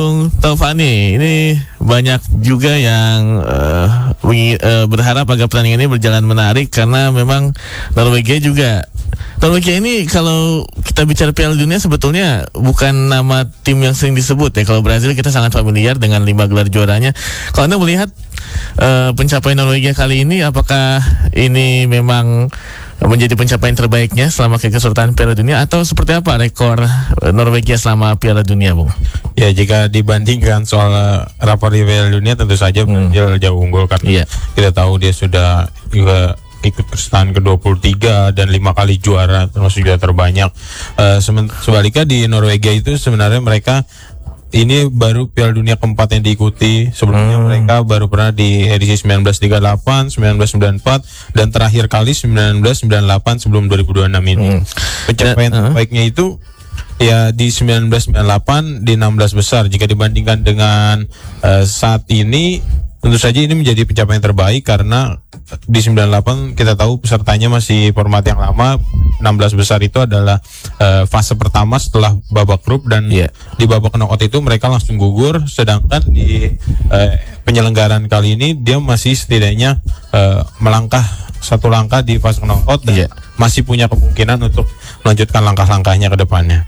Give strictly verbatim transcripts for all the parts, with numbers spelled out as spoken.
Bung Taufani, ini banyak juga yang uh, uh, berharap agar pertandingan ini berjalan menarik karena memang Norwegia juga. Norwegia ini kalau kita bicara Piala Dunia sebetulnya bukan nama tim yang sering disebut ya. Kalau Brazil kita sangat familiar dengan lima gelar juaranya. Kalau Anda melihat uh, pencapaian Norwegia kali ini, apakah ini memang menjadi pencapaian terbaiknya selama keikutsertaan Piala Dunia atau seperti apa rekor Norwegia selama Piala Dunia, Bung? Ya, jika dibandingkan soal rapor di Piala Dunia tentu saja hmm. Brazil jauh unggul karena yeah. kita tahu dia sudah juga ikut kejuaraan ke dua puluh tiga dan lima kali juara termasuk juga terbanyak. Uh, sebaliknya di Norwegia itu sebenarnya mereka ini baru Piala Dunia keempat yang diikuti. Sebelumnya hmm. mereka baru pernah di edisi sembilan belas tiga puluh delapan, sembilan belas sembilan puluh empat dan terakhir kali sembilan belas sembilan puluh delapan sebelum dua ribu dua puluh enam ini. Hmm. Pencapaian uh-huh. terbaiknya itu ya di sembilan belas sembilan puluh delapan di enam belas besar. Jika dibandingkan dengan uh, saat ini tentu saja ini menjadi pencapaian terbaik karena di sembilan puluh delapan kita tahu pesertanya masih format yang lama. enam belas besar itu adalah uh, fase pertama setelah babak grup dan yeah. di babak knockout itu mereka langsung gugur, sedangkan di uh, penyelenggaraan kali ini dia masih setidaknya uh, melangkah satu langkah di fase knockout dan yeah. masih punya kemungkinan untuk melanjutkan langkah-langkahnya ke depannya.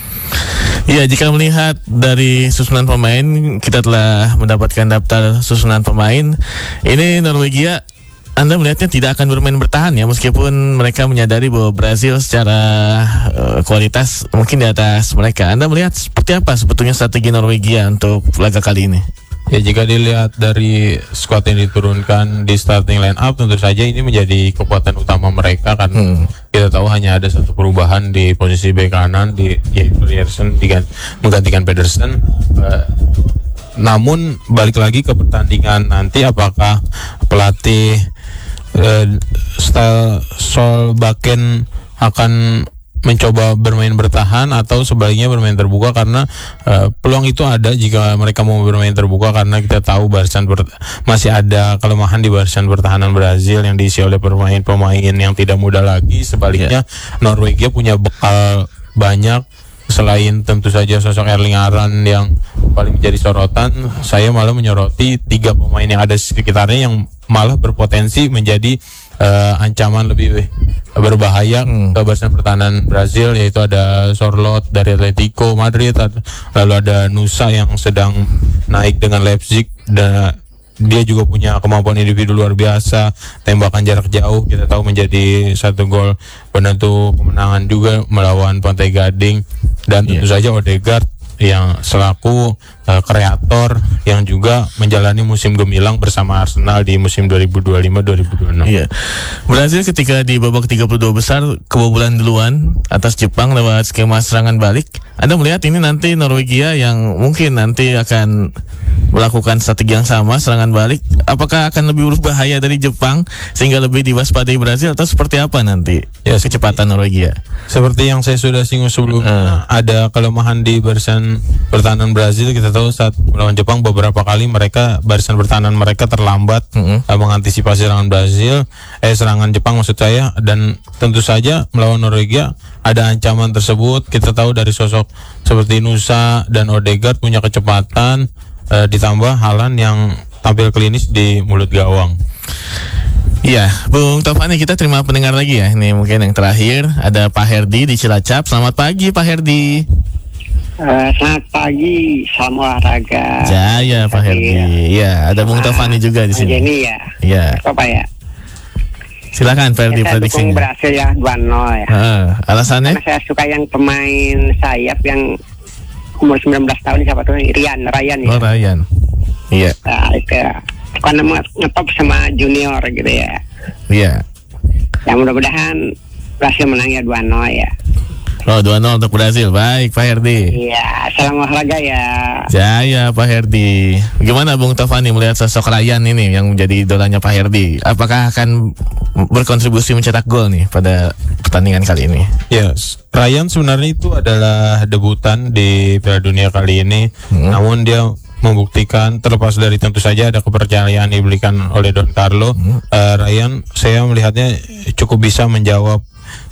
Iya, jika melihat dari susunan pemain, kita telah mendapatkan daftar susunan pemain. Ini Norwegia, Anda melihatnya tidak akan bermain bertahan ya, meskipun mereka menyadari bahwa Brazil secara uh, kualitas mungkin di atas mereka. Anda melihat seperti apa sebetulnya strategi Norwegia untuk laga kali ini? Ya, jika dilihat dari skuad yang diturunkan di starting line up, tentu saja ini menjadi kekuatan utama mereka karena hmm. kita tahu hanya ada satu perubahan di posisi bek kanan di Pedersen menggantikan Pedersen. Uh, namun balik lagi ke pertandingan nanti, apakah pelatih uh, style Solbakken akan mencoba bermain bertahan atau sebaliknya bermain terbuka, karena uh, peluang itu ada jika mereka mau bermain terbuka, karena kita tahu barisan ber- masih ada kelemahan di barisan pertahanan Brazil yang diisi oleh pemain-pemain yang tidak muda lagi. Sebaliknya yeah. Norwegia punya bekal banyak. Selain tentu saja sosok Erling Haaland yang paling menjadi sorotan, saya malah menyoroti tiga pemain yang ada di sekitarnya yang malah berpotensi menjadi uh, ancaman lebih berbahaya hmm. ke barisan pertahanan Brazil, yaitu ada Sorloth dari Atletico Madrid, lalu ada Nusa yang sedang naik dengan Leipzig dan dia juga punya kemampuan individu luar biasa, tembakan jarak jauh kita tahu menjadi satu gol penentu kemenangan juga melawan Pantai Gading, dan tentu yeah. saja Odegaard yang selaku uh, kreator yang juga menjalani musim gemilang bersama Arsenal di musim dua ribu dua puluh lima dua ribu dua puluh enam. Iya. Brazil ketika di babak tiga puluh dua besar kebobolan duluan atas Jepang lewat skema serangan balik. Anda melihat ini nanti Norwegia yang mungkin nanti akan melakukan strategi yang sama, serangan balik, apakah akan lebih berbahaya dari Jepang sehingga lebih diwaspadai Brazil, atau seperti apa nanti ya kecepatan Norwegia? Seperti yang saya sudah singgung sebelumnya, uh. ada kelemahan di barisan pertahanan Brazil. Kita tahu saat melawan Jepang beberapa kali mereka barisan pertahanan mereka terlambat uh-huh. mengantisipasi serangan Brazil, eh serangan Jepang maksud saya, dan tentu saja melawan Norwegia ada ancaman tersebut. Kita tahu dari sosok seperti Nusa dan Odegaard punya kecepatan, eh, ditambah Haaland yang tampil klinis di mulut gawang. Iya, Bung Taufani, kita terima pendengar lagi ya. Ini mungkin yang terakhir ada Pak Herdi di Cilacap. Selamat pagi Pak Herdi. Uh, selamat pagi, salam olahraga. Jaya Pak Herdi. Iya, ada Bung Taufani juga di sini. Ini ya. Iya. Apa ya? Silakan Ferdi ya, prediksinya. Saya berhasil ya dua nol ya. Uh, alasannya? Karena saya suka yang pemain sayap yang umur sembilan belas tahun, siapa tuh? Ryan, Ryan ya. Oh, Ryan. Iya. Nah, itu karena ngetop sama junior gitu ya. Iya. Ya mudah-mudahan berhasil menang ya dua nol ya. Oh, dua nol untuk Brazil. Baik Pak Herdi. Iya, salam olahraga ya. Jaya Pak Herdi. Gimana Bung Taufani melihat sosok Ryan ini yang menjadi idolanya Pak Herdi? Apakah akan berkontribusi mencetak gol nih pada pertandingan kali ini? Ya, Ryan sebenarnya itu adalah debutan di Piala Dunia kali ini. Hmm. Namun dia membuktikan, terlepas dari tentu saja ada kepercayaan diberikan oleh Don Carlo, hmm. uh, Ryan saya melihatnya cukup bisa menjawab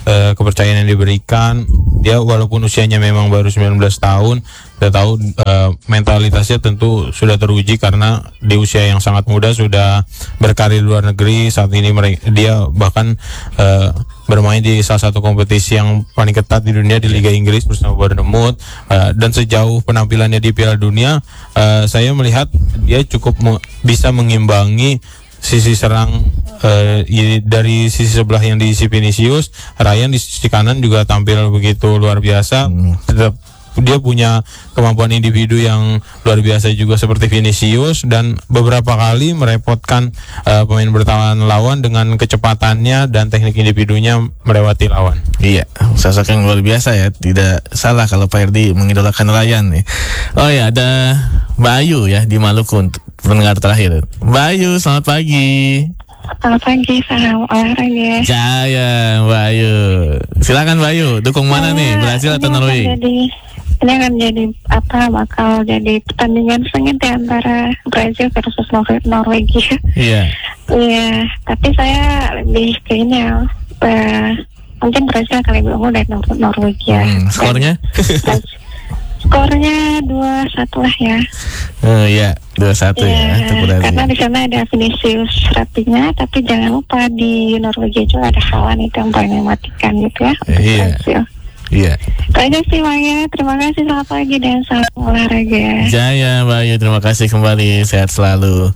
uh, kepercayaan yang diberikan. Dia walaupun usianya memang baru sembilan belas tahun, kita tahu uh, mentalitasnya tentu sudah teruji karena di usia yang sangat muda sudah berkarir di luar negeri. Saat ini mereka, dia bahkan uh, bermain di salah satu kompetisi yang paling ketat di dunia di Liga Inggris bersama Bournemouth. Uh, dan sejauh penampilannya di Piala Dunia, uh, saya melihat dia cukup me- bisa mengimbangi sisi serang uh, dari sisi sebelah yang diisi Vinicius. Ryan di sisi kanan juga tampil begitu luar biasa. Hmm. Tetap dia punya kemampuan individu yang luar biasa juga seperti Vinicius, dan beberapa kali merepotkan uh, pemain bertahan lawan dengan kecepatannya dan teknik individunya melewati lawan. Iya, sosok yang luar biasa ya. Tidak salah kalau Pak Herdi mengidolakan Ryan nih. Oh ya, ada Mbak Ayu ya di Maluku, pendengar terakhir. Mbak Ayu, selamat pagi. Selamat pagi, salam olahraga. Jaya, Mbak Ayu. Silakan Mbak Ayu, dukung mana nih, Brasil atau Norway? Jadi, ini akan jadi apa? Bakal jadi pertandingan sengit ya antara Brasil versus Nor- Norwegia. Iya. Iya, tapi saya lebih ke ini ya. Uh, mungkin Brasil akan lebih unggul dari Nor- Norwegia. Hmm, skornya? Dan, skornya dua satu lah ya. Oh iya, dua satu ya, ya karena di sana ada Vinicius Rapinya, tapi jangan lupa di Norwegia juga ada Haaland itu yang paling mematikan gitu ya. Iya. Iya. Itu aja sih Maya, terima kasih, selamat pagi dan salam olahraga. Jaya Mbak Ayu, terima kasih kembali, sehat selalu.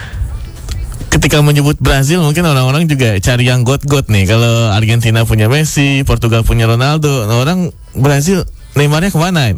Ketika menyebut Brazil mungkin orang-orang juga cari yang got-got nih. Kalau Argentina punya Messi, Portugal punya Ronaldo, nah orang Brazil Neymarnya kemana?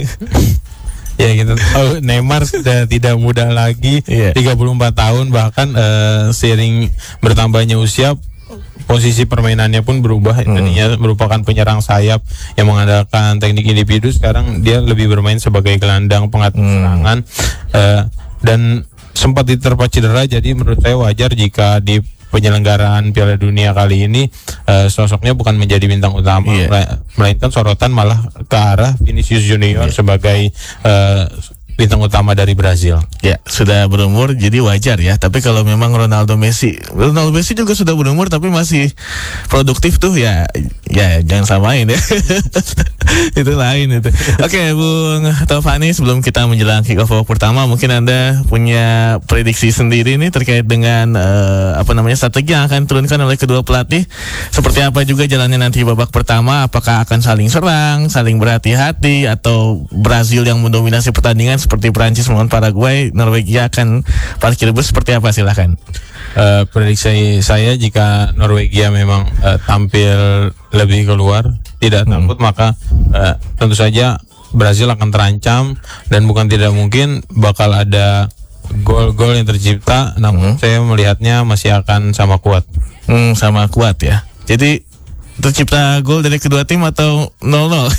Ya kita tahu Neymar sudah tidak muda lagi, yeah. tiga puluh empat tahun, bahkan uh, seiring bertambahnya usia posisi permainannya pun berubah. Hmm. Tadinya merupakan penyerang sayap yang mengandalkan teknik individu, sekarang dia lebih bermain sebagai gelandang pengatur hmm. serangan, uh, dan sempat diterpa cedera. Jadi menurut saya wajar jika di penyelenggaraan Piala Dunia kali ini uh, sosoknya bukan menjadi bintang utama, yeah. melainkan sorotan malah ke arah Vinicius Junior yeah. sebagai uh, bintang utama dari Brazil. Ya, sudah berumur jadi wajar ya. Tapi kalau memang Ronaldo Messi, Ronaldo Messi juga sudah berumur tapi masih produktif tuh ya, ya jangan samain ya. Itu lain itu. Oke, okay, Bung Taufani, sebelum kita menjelang kick off pertama, mungkin Anda punya prediksi sendiri nih terkait dengan uh, apa namanya strategi yang akan diturunkan oleh kedua pelatih. Seperti apa juga jalannya nanti babak pertama? Apakah akan saling serang, saling berhati-hati, atau Brazil yang mendominasi pertandingan seperti Prancis melawan Paraguay, Norwegia akan parkir bus? Seperti apa, silahkan. Uh, prediksi saya jika Norwegia memang uh, tampil lebih keluar, tidak hmm. takut, maka uh, tentu saja Brazil akan terancam dan bukan tidak mungkin bakal ada gol-gol yang tercipta. Namun hmm. saya melihatnya masih akan sama kuat. Hmm, sama kuat ya. Jadi tercipta gol dari kedua tim atau nol nol?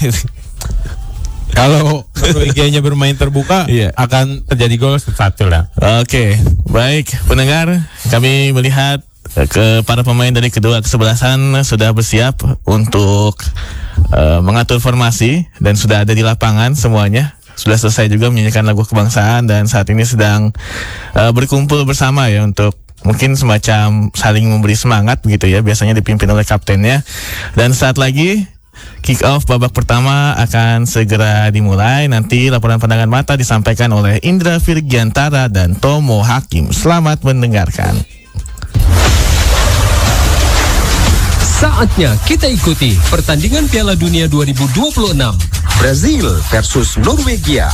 Kalau Norwegia-nya bermain terbuka, iya. akan terjadi gol satu lah. Oke, baik pendengar, kami melihat ke para pemain dari kedua kesebelasan sudah bersiap untuk uh, mengatur formasi dan sudah ada di lapangan semuanya. Sudah selesai juga menyanyikan lagu kebangsaan dan saat ini sedang uh, berkumpul bersama ya untuk mungkin semacam saling memberi semangat begitu ya. Biasanya dipimpin oleh kaptennya. Dan saat lagi kick off babak pertama akan segera dimulai. Nanti laporan pandangan mata disampaikan oleh Indra Virgiantara dan Tomo Hakim. Selamat mendengarkan. Saatnya kita ikuti pertandingan Piala Dunia dua ribu dua puluh enam. Brazil versus Norwegia.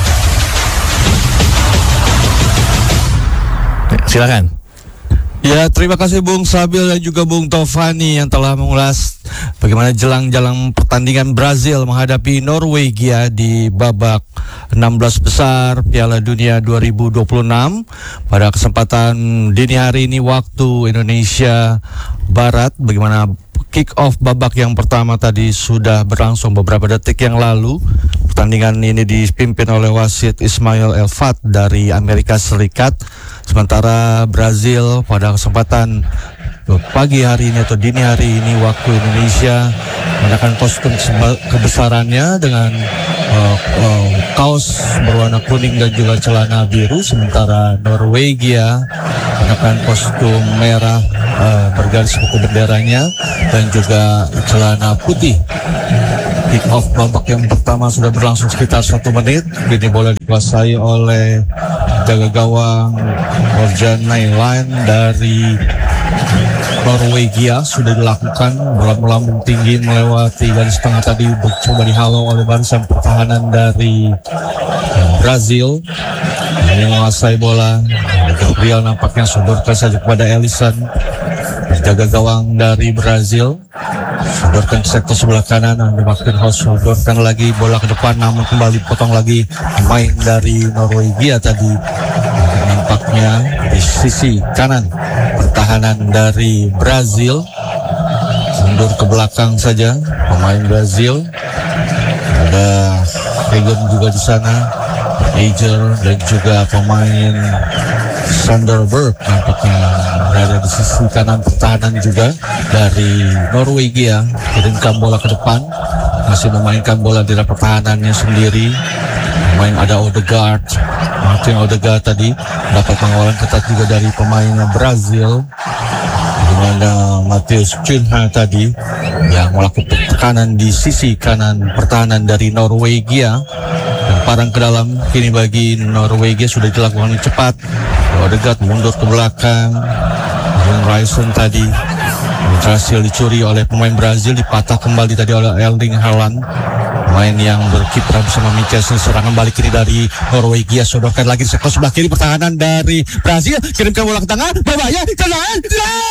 Silakan. Ya, terima kasih Bung Sabil dan juga Bung Taufani yang telah mengulas bagaimana jelang-jelang pertandingan Brazil menghadapi Norwegia di babak enam belas besar Piala Dunia dua ribu dua puluh enam. Pada kesempatan dini hari ini waktu Indonesia Barat, bagaimana kick off babak yang pertama tadi sudah berlangsung beberapa detik yang lalu. Pertandingan ini dipimpin oleh wasit Ismail Elfat dari Amerika Serikat. Sementara Brazil pada kesempatan pagi hari ini atau dini hari ini waktu Indonesia menggunakan kostum kebesarannya dengan uh, uh, kaos berwarna kuning dan juga celana biru, sementara Norwegia menggunakan kostum merah uh, bergaris buku benderanya dan juga celana putih. Kick off babak yang pertama sudah berlangsung sekitar satu menit. Ini bola dikuasai oleh jaga gawang Orjan Nailand dari Norwegia. Sudah dilakukan bola melambung tinggi melewati garis tengah tadi, coba dihalau oleh barisan pertahanan dari Brazil. Ini menguasai bola. Gabriel nampaknya sodorkan saja kepada Ellison, jaga gawang dari Brazil. Sodorkan ke sektor sebelah kanan, Martin House sodorkan lagi bola ke depan, namun kembali potong lagi main dari Norwegia tadi. Nampaknya di sisi kanan pertahanan dari Brazil mundur ke belakang saja pemain Brazil. Ada Hagen juga di sana, Ager dan juga pemain Sanderberg nampaknya berada di sisi kanan pertahanan juga dari Norwegia. Kirimkan bola ke depan, masih memainkan bola di dalam pertahanannya sendiri. Pemain ada Odegaard, Martin Odegaard tadi dapat pengawalan ketat juga dari pemain Brazil, di mana Matheus Cunha tadi yang melakukan tekanan di sisi kanan pertahanan dari Norwegia. Dan parang ke dalam kini bagi Norwegia sudah dilakukan cepat. Odegaard mundur ke belakang. Dan Ryerson tadi berhasil dicuri oleh pemain Brazil, dipatah kembali tadi oleh Erling Haaland, pemain yang berkiprah bersama Manchester. Serangan balik kiri dari Norwegia, sodorkan lagi di sektor sebelah kiri pertahanan dari Brazil, kirimkan bola ke tangan, berbahaya, tendangan,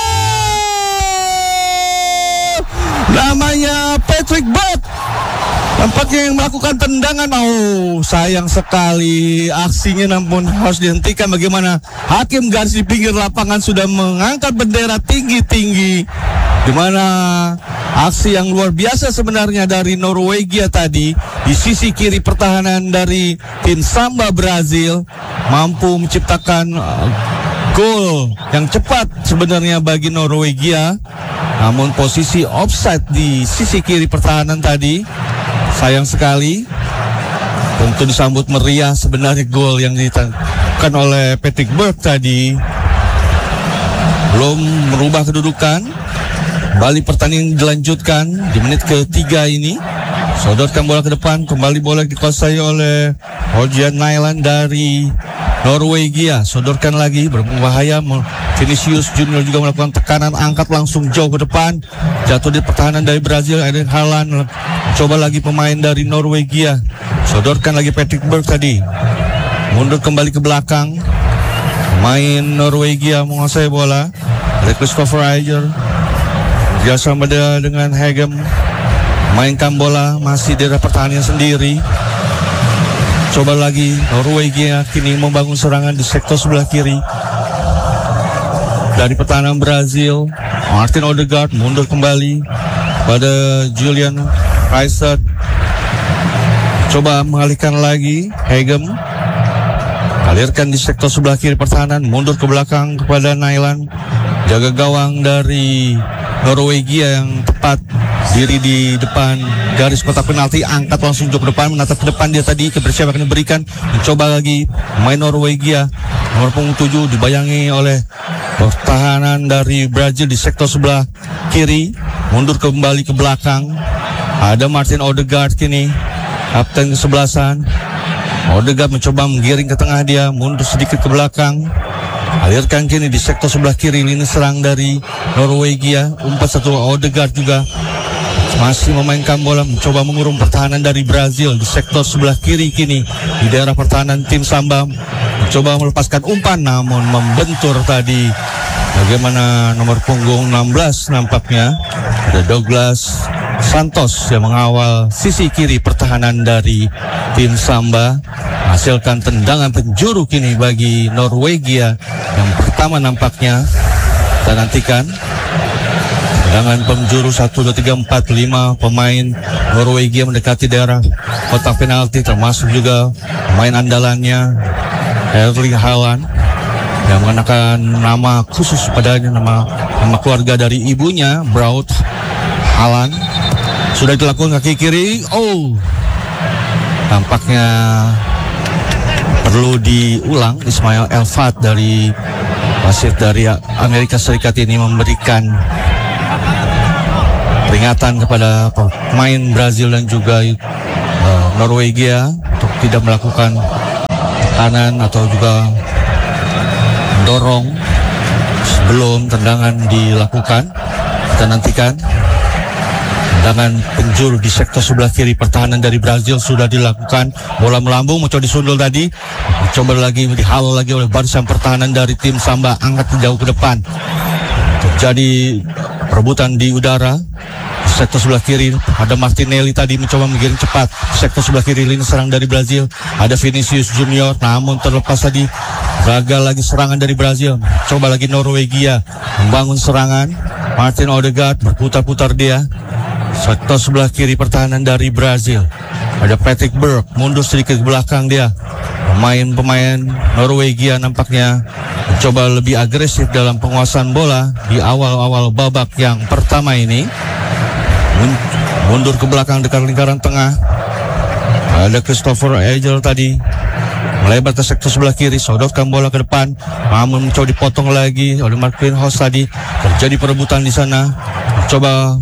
namanya Patrick Berg. Nampaknya yang melakukan tendangan. Oh, sayang sekali aksinya, namun harus dihentikan. Bagaimana hakim garis di pinggir lapangan sudah mengangkat bendera tinggi-tinggi, di mana aksi yang luar biasa sebenarnya dari Norwegia tadi di sisi kiri pertahanan dari tim Samba Brazil mampu menciptakan uh, gol yang cepat sebenarnya bagi Norwegia, namun posisi offside di sisi kiri pertahanan tadi. Sayang sekali, tentu disambut meriah sebenarnya gol yang ditekan oleh Patrick Berg tadi. Belum merubah kedudukan. Kembali pertandingan dilanjutkan di menit ketiga ini. Sodorkan bola ke depan, kembali bola dikuasai oleh Orjan Nailand dari Norwegia. Sodorkan lagi, berbahaya. Vinicius Junior juga melakukan tekanan, angkat langsung jauh ke depan. Jatuh di pertahanan dari Brazil, Erling Haaland. Coba lagi pemain dari Norwegia. Sodorkan lagi Patrick Berg tadi. Mundur kembali ke belakang. Main Norwegia menguasai bola. Ada Christopher Ager. Dia sama dengan Hegem. Mainkan bola masih di daerah pertahanan sendiri. Coba lagi Norwegia kini membangun serangan di sektor sebelah kiri. Dari pertahanan Brazil, Martin Odegaard mundur kembali pada Julian Reisert. Coba mengalihkan lagi Hegem. Alirkan di sektor sebelah kiri pertahanan, mundur ke belakang kepada Nailand. Jaga gawang dari Norwegia yang tepat diri di depan garis kotak penalti, angkat langsung ke depan, menatap ke depan dia tadi, kebersiapan akan diberikan. Mencoba lagi main Norwegia, nomor punggung tujuh dibayangi oleh pertahanan dari Brazil di sektor sebelah kiri, mundur kembali ke belakang. Ada Martin Odegaard kini, kapten kesebelasan. Odegaard mencoba menggiring ke tengah dia, mundur sedikit ke belakang. Alirkan kini di sektor sebelah kiri, lini serang dari Norwegia. Umpat satu Odegaard juga masih memainkan bola, mencoba mengurung pertahanan dari Brazil di sektor sebelah kiri kini. Di daerah pertahanan tim Samba mencoba melepaskan umpan, namun membentur tadi. Bagaimana nomor punggung enam belas nampaknya ada Douglas Santos yang mengawal sisi kiri pertahanan dari tim Samba. Hasilkan tendangan penjuru kini bagi Norwegia yang pertama nampaknya. Kita nantikan tendangan penjuru satu, dua, tiga, empat, lima pemain Norwegia mendekati daerah kotak penalti, termasuk juga pemain andalannya Erling Haaland yang mengenakan nama khusus padanya, nama nama keluarga dari ibunya, Braut Alan. Sudah dilakukan kaki kiri. Oh, tampaknya perlu diulang. Ismail Elfat dari wasit dari Amerika Serikat ini memberikan peringatan kepada pemain Brazil dan juga uh, Norwegia untuk tidak melakukan tekanan atau juga mendorong sebelum tendangan dilakukan. Kita nantikan tendangan penjuru di sektor sebelah kiri pertahanan dari Brazil sudah dilakukan. Bola melambung, mencoba disundul tadi, mencoba lagi dihalau lagi oleh barisan pertahanan dari tim Samba, angkat jauh ke depan. Terjadi perebutan di udara di sektor sebelah kiri. Ada Martinelli tadi mencoba menggiring cepat sektor sebelah kiri lini serang dari Brazil. Ada Vinicius Junior, namun terlepas tadi gagal lagi serangan dari Brazil. Coba lagi Norwegia membangun serangan. Martin Odegaard berputar-putar dia sektor sebelah kiri pertahanan dari Brazil. Ada Patrick Berg mundur sedikit ke belakang dia. Pemain-pemain Norwegia nampaknya mencoba lebih agresif dalam penguasaan bola di awal-awal babak yang pertama ini. Mundur ke belakang dekat lingkaran tengah. Ada Christopher Egel tadi melebar ke sektor sebelah kiri, sodorkan bola ke depan, namun mencoba dipotong lagi oleh Marquinhos tadi. Terjadi perebutan di sana. Coba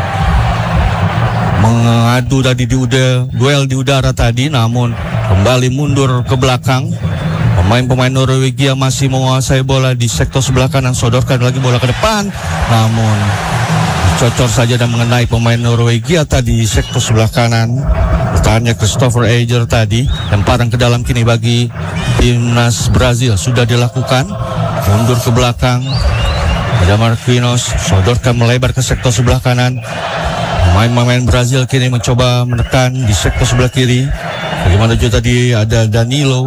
mengadu tadi di udara, duel di udara tadi, namun kembali mundur ke belakang. Pemain-pemain Norwegia masih menguasai bola di sektor sebelah kanan, sodorkan lagi bola ke depan, namun cocor saja dan mengenai pemain Norwegia tadi di sektor sebelah kanan. Pertahannya Christopher Egel tadi, lemparan ke dalam kini bagi timnas Brazil sudah dilakukan. Mundur ke belakang, ada Marquinhos, sodorkan melebar ke sektor sebelah kanan. Pemain-pemain Brazil kini mencoba menekan di sektor sebelah kiri. Bagaimana juga tadi ada Danilo,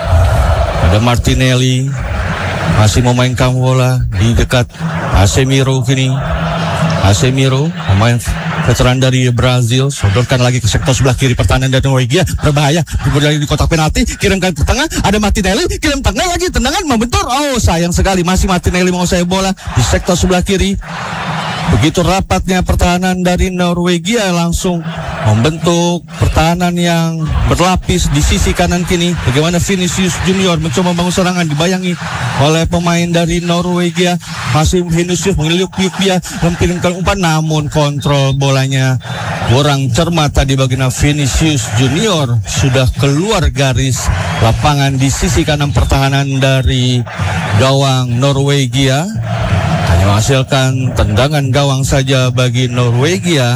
ada Martinelli, masih memainkan bola di dekat Casemiro kini. Casemiro, pemain veteran dari Brazil, sodorkan lagi ke sektor sebelah kiri pertahanan dari Norwegia. Berbahaya, di kotak penalti, kirimkan ke tengah, ada Martinelli, kirim tengah lagi, tendangan membentur. Oh, sayang sekali, masih Martinelli menguasai bola di sektor sebelah kiri. Begitu rapatnya pertahanan dari Norwegia, langsung membentuk pertahanan yang berlapis di sisi kanan kini. Bagaimana Vinicius Junior mencoba membangun serangan, dibayangi oleh pemain dari Norwegia. Masih Vinicius mengeliuk-liuk dia, mempiringkan umpan, namun kontrol bolanya kurang cermat tadi. Bagaimana Vinicius Junior sudah keluar garis lapangan di sisi kanan pertahanan dari gawang Norwegia. Hanya menghasilkan tendangan gawang saja bagi Norwegia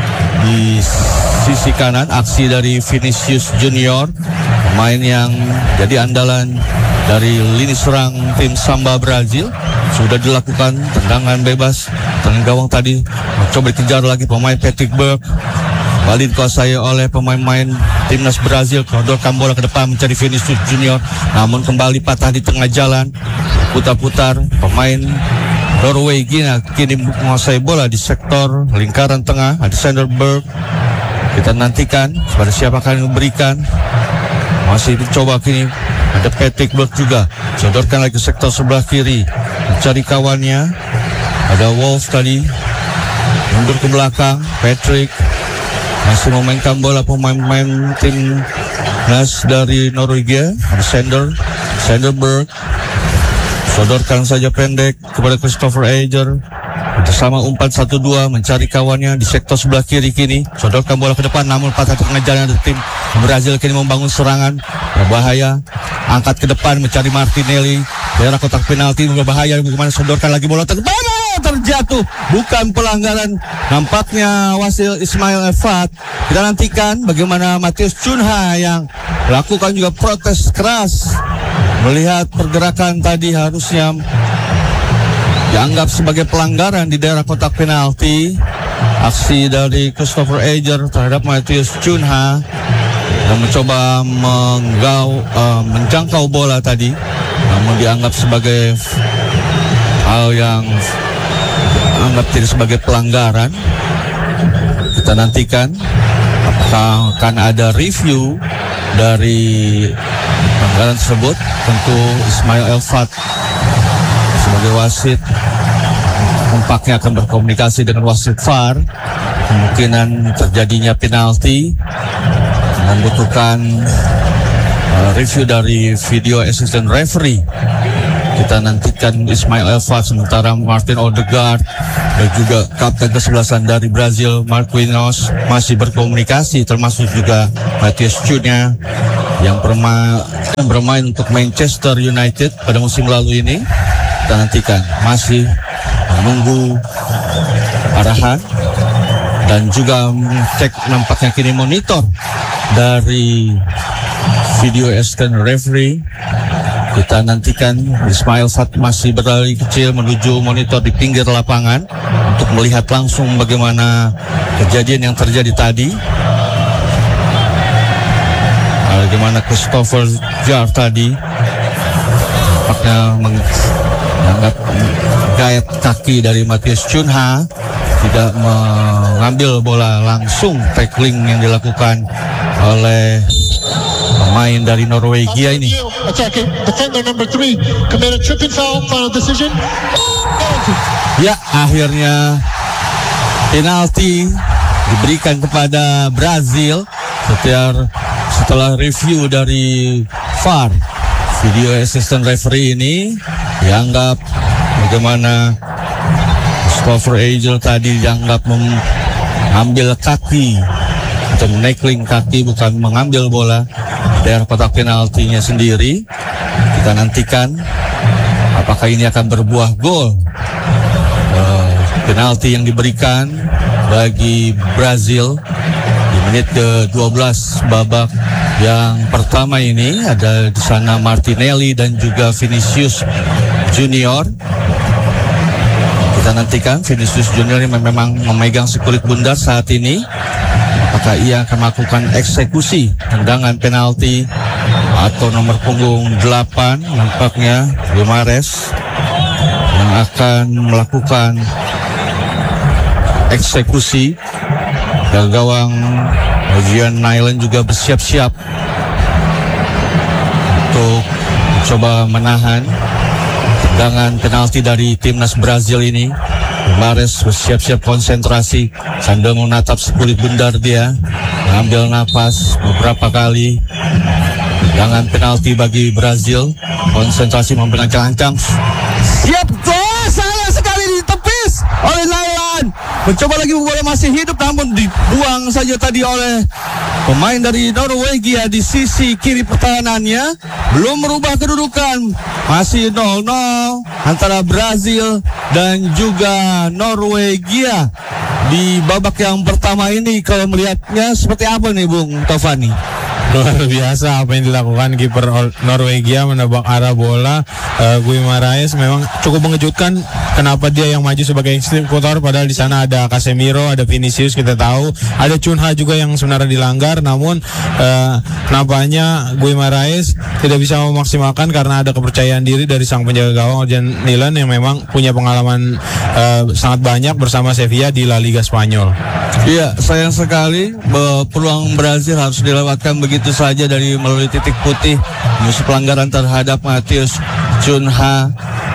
di sisi kanan. Aksi dari Vinicius Junior, pemain yang jadi andalan dari lini serang tim Samba Brazil, sudah dilakukan tendangan bebas. Tendangan gawang tadi mencoba dikejar lagi pemain Patrick Berg, kembali dikuasai oleh pemain-pemain timnas Brazil. Kodorkan bola ke depan mencari Vinicius Junior, namun kembali patah di tengah jalan. Putar-putar pemain Norwegia kini menguasai bola di sektor lingkaran tengah. Ada Sanderberg. Kita nantikan kepada siapa akan memberikan. Masih dicoba kini. Ada Patrick Berg juga. Sodorkan lagi ke sektor sebelah kiri, mencari kawannya. Ada Wolf tadi, mundur ke belakang. Patrick masih memainkan bola pemain-pemain tim nas dari Norwegia. Ada Sander, Sanderberg. Sodorkan saja pendek kepada Christopher Egel. Bersama umpan satu dua mencari kawannya di sektor sebelah kiri kini. Sodorkan bola ke depan, namun patah di tengah jalan. Dari tim Brazil kini membangun serangan berbahaya. Angkat ke depan mencari Martinelli. Daerah kotak penalti berbahaya. Bagaimana sodorkan lagi bola terbang. Terjatuh, bukan pelanggaran. Nampaknya wasit Ismail Elfat. Kita nantikan bagaimana Matheus Cunha yang lakukan juga protes keras melihat pergerakan tadi, harusnya dianggap sebagai pelanggaran di daerah kotak penalti. Aksi dari Christopher Egel terhadap Matheus Cunha yang mencoba menggau, uh, menjangkau bola tadi, namun dianggap sebagai hal yang anggap tidak sebagai pelanggaran. Kita nantikan apakah akan ada review dari pelanggaran tersebut. Tentu Ismail Elfat sebagai wasit nampaknya akan berkomunikasi dengan wasit V A R. Kemungkinan terjadinya penalti, membutuhkan uh, review dari video assistant referee. Kita nantikan Ismail Elfa, sementara Martin Odegaard dan juga kapten kesebelasan dari Brazil Marquinhos masih berkomunikasi, termasuk juga Matheus Cunha yang berma bermain untuk Manchester United pada musim lalu ini. Kita nantikan, masih menunggu arahan dan juga cek nampaknya kini monitor dari video assistant referee. Kita nantikan Ismail Fat masih berlari kecil menuju monitor di pinggir lapangan untuk melihat langsung bagaimana kejadian yang terjadi tadi. Bagaimana Christopher Jar tadi nampaknya menganggap gayat kaki dari Matheus Cunha, tidak mengambil bola, langsung tackling yang dilakukan oleh pemain dari Norwegia ini. Ya, akhirnya penalti diberikan kepada Brazil setelah setelah review dari V A R. Video assistant referee ini dianggap bagaimana Christopher Agel tadi dianggap mengambil kaki atau menackling kaki, bukan mengambil bola daerah kotak penaltinya sendiri. Kita nantikan apakah ini akan berbuah gol. Uh, penalti yang diberikan bagi Brazil di menit ke dua belas babak yang pertama ini. Ada di sana Martinelli dan juga Vinicius Junior. Kita nantikan Vinicius Junior yang memang memegang si kulit bundar saat ini. Apakah ia akan melakukan eksekusi tendangan penalti atau nomor punggung delapan nampaknya Guimares yang akan melakukan eksekusi. Dan gawang Gian Nyland juga bersiap-siap untuk coba menahan tendangan penalti dari timnas Brazil ini. Guimares bersiap-siap konsentrasi sambil menatap sekulit bundar dia, mengambil napas beberapa kali. Tendangan penalti bagi Brazil, konsentrasi memberancang-ancang. Siap, oh, sayang sekali ditepis oleh Nyland. Mencoba lagi, bola masih hidup namun dibuang saja tadi oleh pemain dari Norwegia di sisi kiri pertahanannya. Belum merubah kedudukan, masih nol nol antara Brazil dan juga Norwegia di babak yang pertama ini. Kalau melihatnya seperti apa nih Bung Tovani? Luar biasa apa yang dilakukan kiper Norwegia, menebak arah bola. uh, Guimares memang cukup mengejutkan. Kenapa dia yang maju sebagai eksekutor, padahal di sana ada Casemiro, ada Vinicius, kita tahu ada Cunha juga yang sebenarnya dilanggar. Namun uh, nampaknya Guimares tidak bisa memaksimalkan karena ada kepercayaan diri dari sang penjaga gawang Gian Nyland yang memang punya pengalaman uh, sangat banyak bersama Sevilla di La Liga Spanyol. Iya, sayang sekali peluang Brazil harus dilewatkan begitu saja dari melalui titik putih. Musuh pelanggaran terhadap Matheus Cunha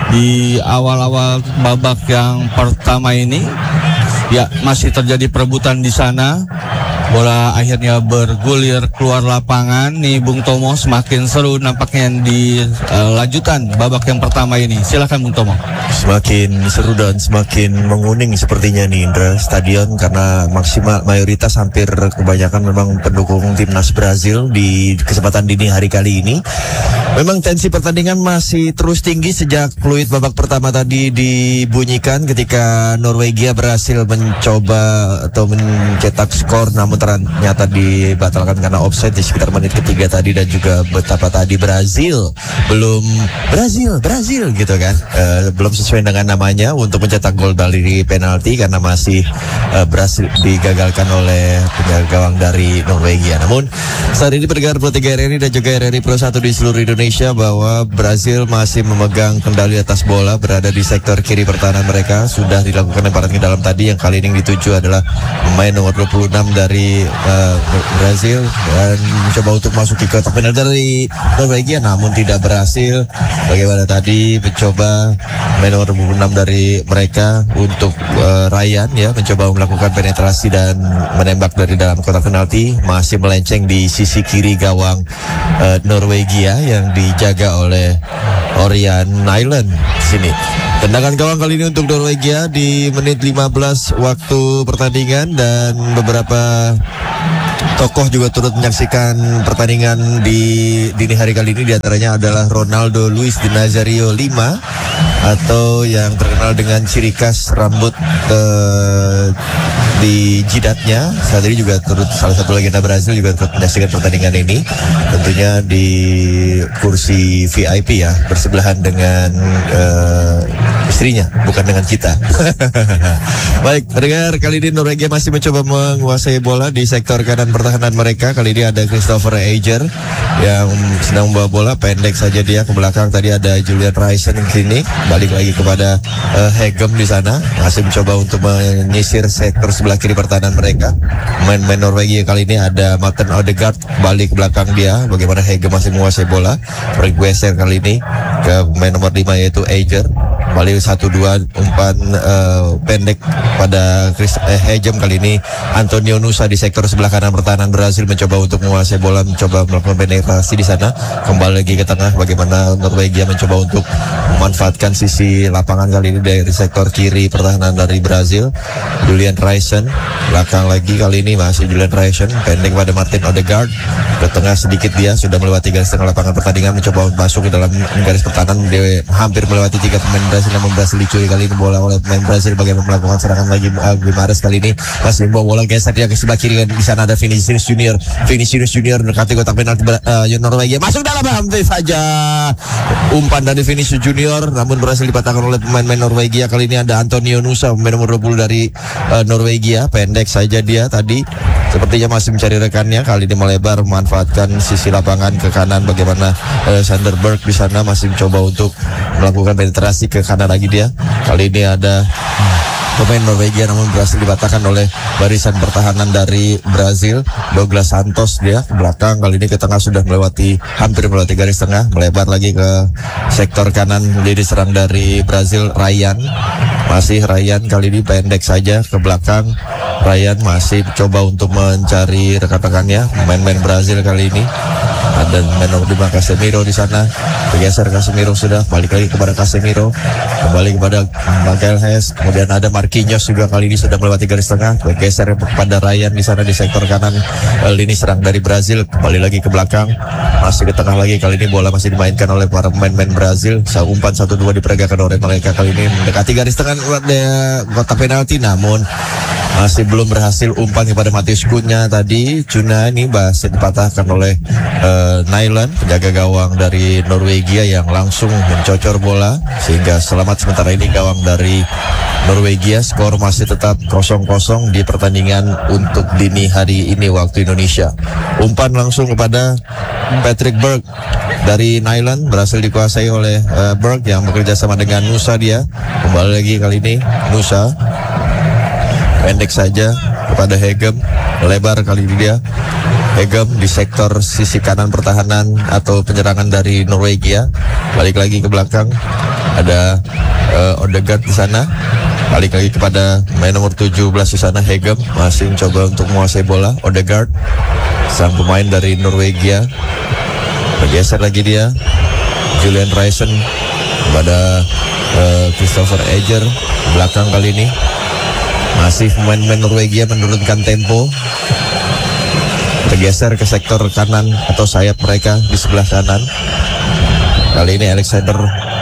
di awal-awal babak yang pertama ini. Ya, masih terjadi perebutan di sana. Bola akhirnya bergulir keluar lapangan. Nih Bung Tomo, semakin seru nampaknya di uh, lanjutan babak yang pertama ini. Silakan Bung Tomo. Semakin seru dan semakin menguning sepertinya nih Indra stadion, karena maksimal mayoritas hampir kebanyakan memang pendukung timnas Brazil di kesempatan dini hari kali ini. Memang tensi pertandingan masih terus tinggi sejak peluit babak pertama tadi dibunyikan ketika Norwegia berhasil mencoba atau mencetak skor, namun ternyata dibatalkan karena offside di sekitar menit ketiga tadi. Dan juga betapa tadi Brazil belum Brazil Brazil gitu kan, uh, belum sesuai dengan namanya untuk mencetak gol dari penalti karena masih uh, berhasil digagalkan oleh penjaga gawang dari Norwegia. Namun saat ini pendengar Pro tiga R R I dan juga R R I Pro satu di seluruh Indonesia bahwa Brazil masih memegang kendali atas bola, berada di sektor kiri pertahanan mereka. Sudah dilakukan lemparan ke dalam tadi, yang kali ini dituju adalah pemain nomor dua puluh enam dari dari uh, Brazil dan mencoba untuk masuk ke kotak penalti dari Norwegia namun tidak berhasil. Bagaimana tadi mencoba main nomor enam dari mereka untuk uh, Ryan ya mencoba melakukan penetrasi dan menembak dari dalam kotak penalti, masih melenceng di sisi kiri gawang uh, Norwegia yang dijaga oleh Orion Nyland di sini. Tendangan gawang kali ini untuk Norwegia di menit lima belas waktu pertandingan, dan beberapa tokoh juga turut menyaksikan pertandingan di dini hari kali ini. Di antaranya adalah Ronaldo Luis Di Nazario lima atau yang terkenal dengan ciri khas rambut uh, di jidatnya. Saat ini juga turut salah satu legenda Brazil juga turut menyaksikan pertandingan ini, tentunya di kursi V I P ya, bersebelahan dengan uh, istrinya, bukan dengan kita. Baik, pendengar, kali ini Norwegia masih mencoba menguasai bola di sektor kanan pertahanan mereka. Kali ini ada Christopher Ager yang sedang membawa bola, pendek saja dia ke belakang. Tadi ada Julian Rayson di sini, balik lagi kepada uh, Hegem di sana, masih mencoba untuk menyisir sektor sebelah kiri pertahanan mereka. Main-main Norwegia kali ini ada Martin Odegaard balik ke belakang dia. Bagaimana Hegem masih menguasai bola, bergeser kali ini ke main nomor lima yaitu Ager. Balik satu dua umpan uh, pendek pada Chris eh, Hegem. Kali ini Antonio Nusa di sektor sebelah kanan pertahanan Brazil mencoba untuk menguasai bola, mencoba melakukan penetrasi di sana. Kembali lagi ke tengah, bagaimana Norwegia mencoba untuk memanfaatkan sisi lapangan kali ini dari sektor kiri pertahanan dari Brazil. Julian Rayson belakang lagi, kali ini masih Julian Rayson pendek pada Martin Odegaard. Ke tengah sedikit dia sudah melewati garis tengah lapangan pertandingan, mencoba masuk ke dalam garis pertahanan. Dia hampir melewati tiga pemain Brazil, namun berhasil dicuri kali ini bola oleh pemain Brazil. Bagaimana melakukan serangan lagi uh, Guimares kali ini masih membawa bola, geser dia ke sebelah kiri. Di sana ada Vinicius Junior. Vinicius Junior mendekati kotak penalti uh, Norwegia, masuk dalam, hampir saja umpan dari Vinicius Junior namun berhasil dipatahkan oleh pemain-pemain Norwegia. Kali ini ada Antonio Nusa, pemain nomor dua puluh dari uh, Norwegia, pendek saja dia tadi. Sepertinya masih mencari rekannya, kali ini melebar memanfaatkan sisi lapangan ke kanan. Bagaimana uh, Sander Berg di sana masih mencoba untuk melakukan penetrasi ke kanan lagi dia. Kali ini ada pemain Norwegia namun berhasil dipatahkan oleh barisan pertahanan dari Brazil. Douglas Santos dia ke belakang, kali ini ke tengah sudah melewati, hampir melewati garis tengah, melebar lagi ke sektor kanan. Jadi diserang dari Brazil Ryan, masih Ryan kali ini pendek saja ke belakang. Ryan masih coba untuk mencari rekan-rekannya, main-main Brazil kali ini. Ada main nomor lima Casemiro di sana, bergeser Casemiro, sudah balik lagi kepada Casemiro, kembali kepada Michael Hess. Kemudian ada Marquinhos juga kali ini sudah melewati garis tengah, bergeser kepada Ryan di sana di sektor kanan. Lini serang dari Brazil kembali lagi ke belakang, masih ke tengah lagi. Kali ini bola masih dimainkan oleh para pemain-pemain Brazil. Umpan satu dua diperagakan oleh mereka kali ini mendekati garis tengah kotak penalti, namun masih belum berhasil. Umpan kepada Matheus Cunha tadi, Cunha ini masih dipatahkan oleh uh, Nyland, penjaga gawang dari Norwegia yang langsung mencocor bola sehingga selamat sementara ini gawang dari Norwegia. Skor masih tetap kosong kosong di pertandingan untuk dini hari ini waktu Indonesia. Umpan langsung kepada Patrick Berg dari Nyland, berhasil dikuasai oleh uh, Berg yang bekerja sama dengan Nusa dia. Kembali lagi kali ini Nusa, pendek saja kepada Hegem, lebar kali ini dia. Hegem di sektor sisi kanan pertahanan atau penyerangan dari Norwegia. Balik lagi ke belakang, ada uh, Odegaard di sana. Balik lagi kepada main nomor tujuh belas di sana, Hegem masih mencoba untuk menguasai bola. Odegaard, sang pemain dari Norwegia, bergeser lagi dia. Julian Rayson kepada uh, Christopher Ager belakang kali ini. Masih pemain-pemain Norwegia menurunkan tempo, bergeser ke sektor kanan atau sayap mereka di sebelah kanan. Kali ini Alexander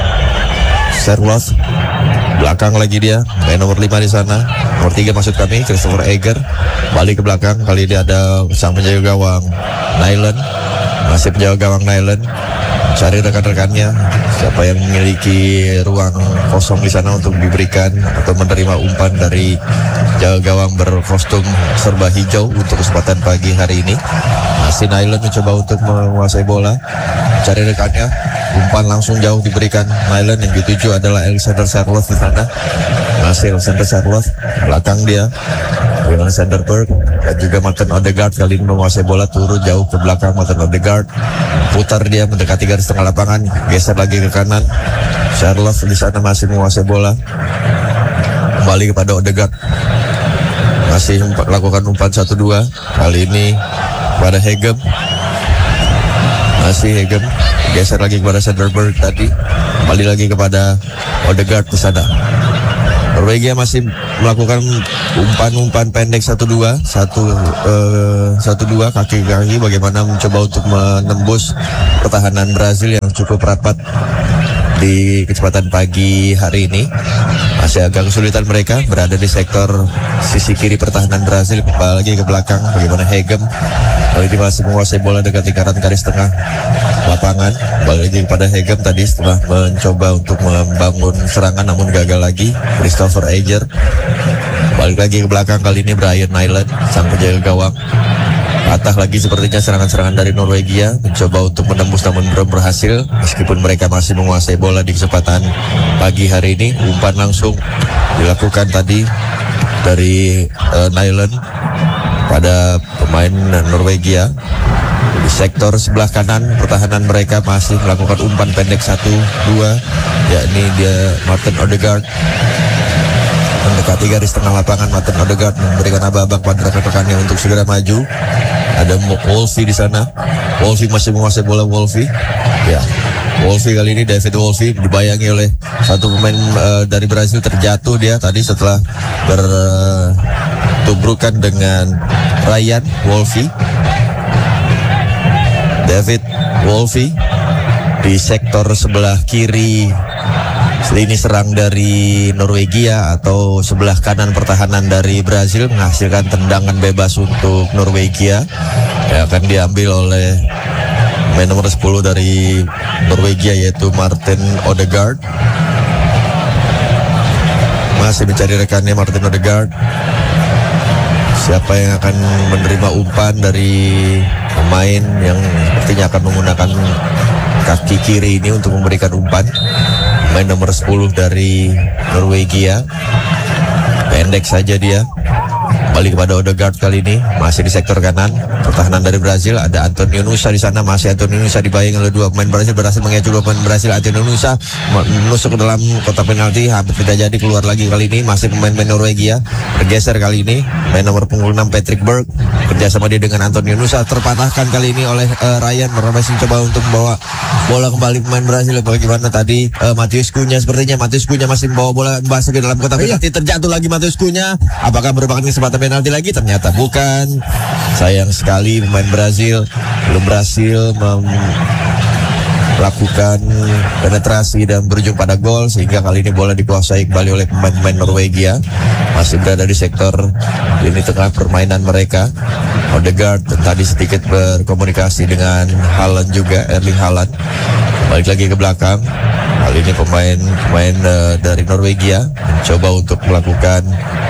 Serloth, belakang lagi dia, main nomor lima di sana, nomor tiga maksud kami, Christopher Ager, balik ke belakang. Kali ini ada sang penjaga gawang Nyland, masih penjaga gawang Nyland, cari rekan-rekannya, siapa yang memiliki ruang kosong di sana untuk diberikan atau menerima umpan dari jaga gawang berkostum serba hijau untuk kesempatan pagi hari ini. Masih Nyland mencoba untuk menguasai bola, cari rekannya. umpan langsung jauh diberikan Nyland. Yang dituju adalah Alexander Charlotte di sana. Masih Alexander Charlotte, belakang dia Alexander Berg dan juga Martin Odegaard kali ini menguasai bola, turun jauh ke belakang. Martin Odegaard putar dia mendekati garis tengah lapangan, geser lagi ke kanan. Charlotte di sana masih menguasai bola, kembali kepada Odegaard, masih melakukan umpan satu dua. Kali ini pada Hegem, masih Hegem geser lagi kepada Sederberg tadi, kembali lagi kepada Odegaard di sana. Norwegia masih melakukan umpan-umpan pendek satu dua, satu satu dua kaki-kaki, bagaimana mencoba untuk menembus pertahanan Brazil yang cukup rapat di kecepatan pagi hari ini. Masih agak kesulitan mereka berada di sektor sisi kiri pertahanan Brazil. Kembali lagi ke belakang, bagaimana Hegem kali ini masih menguasai bola dekat lingkaran garis tengah lapangan. Kembali lagi kepada Hegem tadi setelah mencoba untuk membangun serangan namun gagal lagi. Christopher Eger balik lagi ke belakang, kali ini Brian Nyland sang penjaga gawang. Patah lagi sepertinya serangan-serangan dari Norwegia, mencoba untuk menembus namun belum berhasil meskipun mereka masih menguasai bola di kesempatan pagi hari ini. Umpan langsung dilakukan tadi dari uh, Nyland pada pemain Norwegia. Di sektor sebelah kanan pertahanan mereka masih melakukan umpan pendek satu dua, yakni dia Martin Odegaard mendekati garis tengah lapangan. Martin Odegaard memberikan abang-abang pada rekan-rekannya untuk segera maju. Ada Wolfie di sana. Wolfie masih menguasai bola. Wolfie, ya, Wolfie kali ini David Wolfie dibayangi oleh satu pemain uh, dari Brazil, terjatuh dia tadi setelah bertubrukan dengan Ryan Wolfie. David Wolfie di sektor sebelah kiri lini serang dari Norwegia atau sebelah kanan pertahanan dari Brazil, menghasilkan tendangan bebas untuk Norwegia yang akan diambil oleh pemain nomor sepuluh dari Norwegia yaitu Martin Odegaard. Masih mencari rekannya Martin Odegaard. Siapa yang akan menerima umpan dari pemain yang sepertinya akan menggunakan kaki kiri ini untuk memberikan umpan? Pemain nomor sepuluh dari Norwegia, pendek saja dia. Kembali kepada Odegaard kali ini, masih di sektor kanan pertahanan dari Brazil. Ada Antonio Nusa di sana, masih Antonio Nusa dibayangi oleh dua pemain Brazil, berhasil mengecoh dua pemain Brazil. Antonio Nusa menusuk ke dalam kotak penalti, hampir tidak jadi, keluar lagi kali ini. Masih pemain-pemain Norwegia bergeser kali ini. Main nomor punggung enam Patrick Berg kerjasama dia dengan Antonio Nusa, terpatahkan kali ini oleh uh, Ryan. Masih mencoba untuk membawa bola kembali pemain Brazil. Bagaimana tadi uh, Matheus Cunha, sepertinya Matheus Cunha masih membawa bola masuk ke dalam kotak penalti. Terjatuh lagi Matheus Cunha. Apakah merupakan kesempatan penalti lagi? Ternyata bukan. Sayang sekali pemain Brazil belum berhasil melakukan penetrasi dan berujung pada gol, sehingga kali ini bola dikuasai kembali oleh pemain-pemain Norwegia. Masih berada di sektor lini tengah permainan mereka. Odegaard tadi sedikit berkomunikasi dengan Haaland juga, Erling Haaland. Balik lagi ke belakang. Kali ini pemain-pemain uh, dari Norwegia mencoba untuk melakukan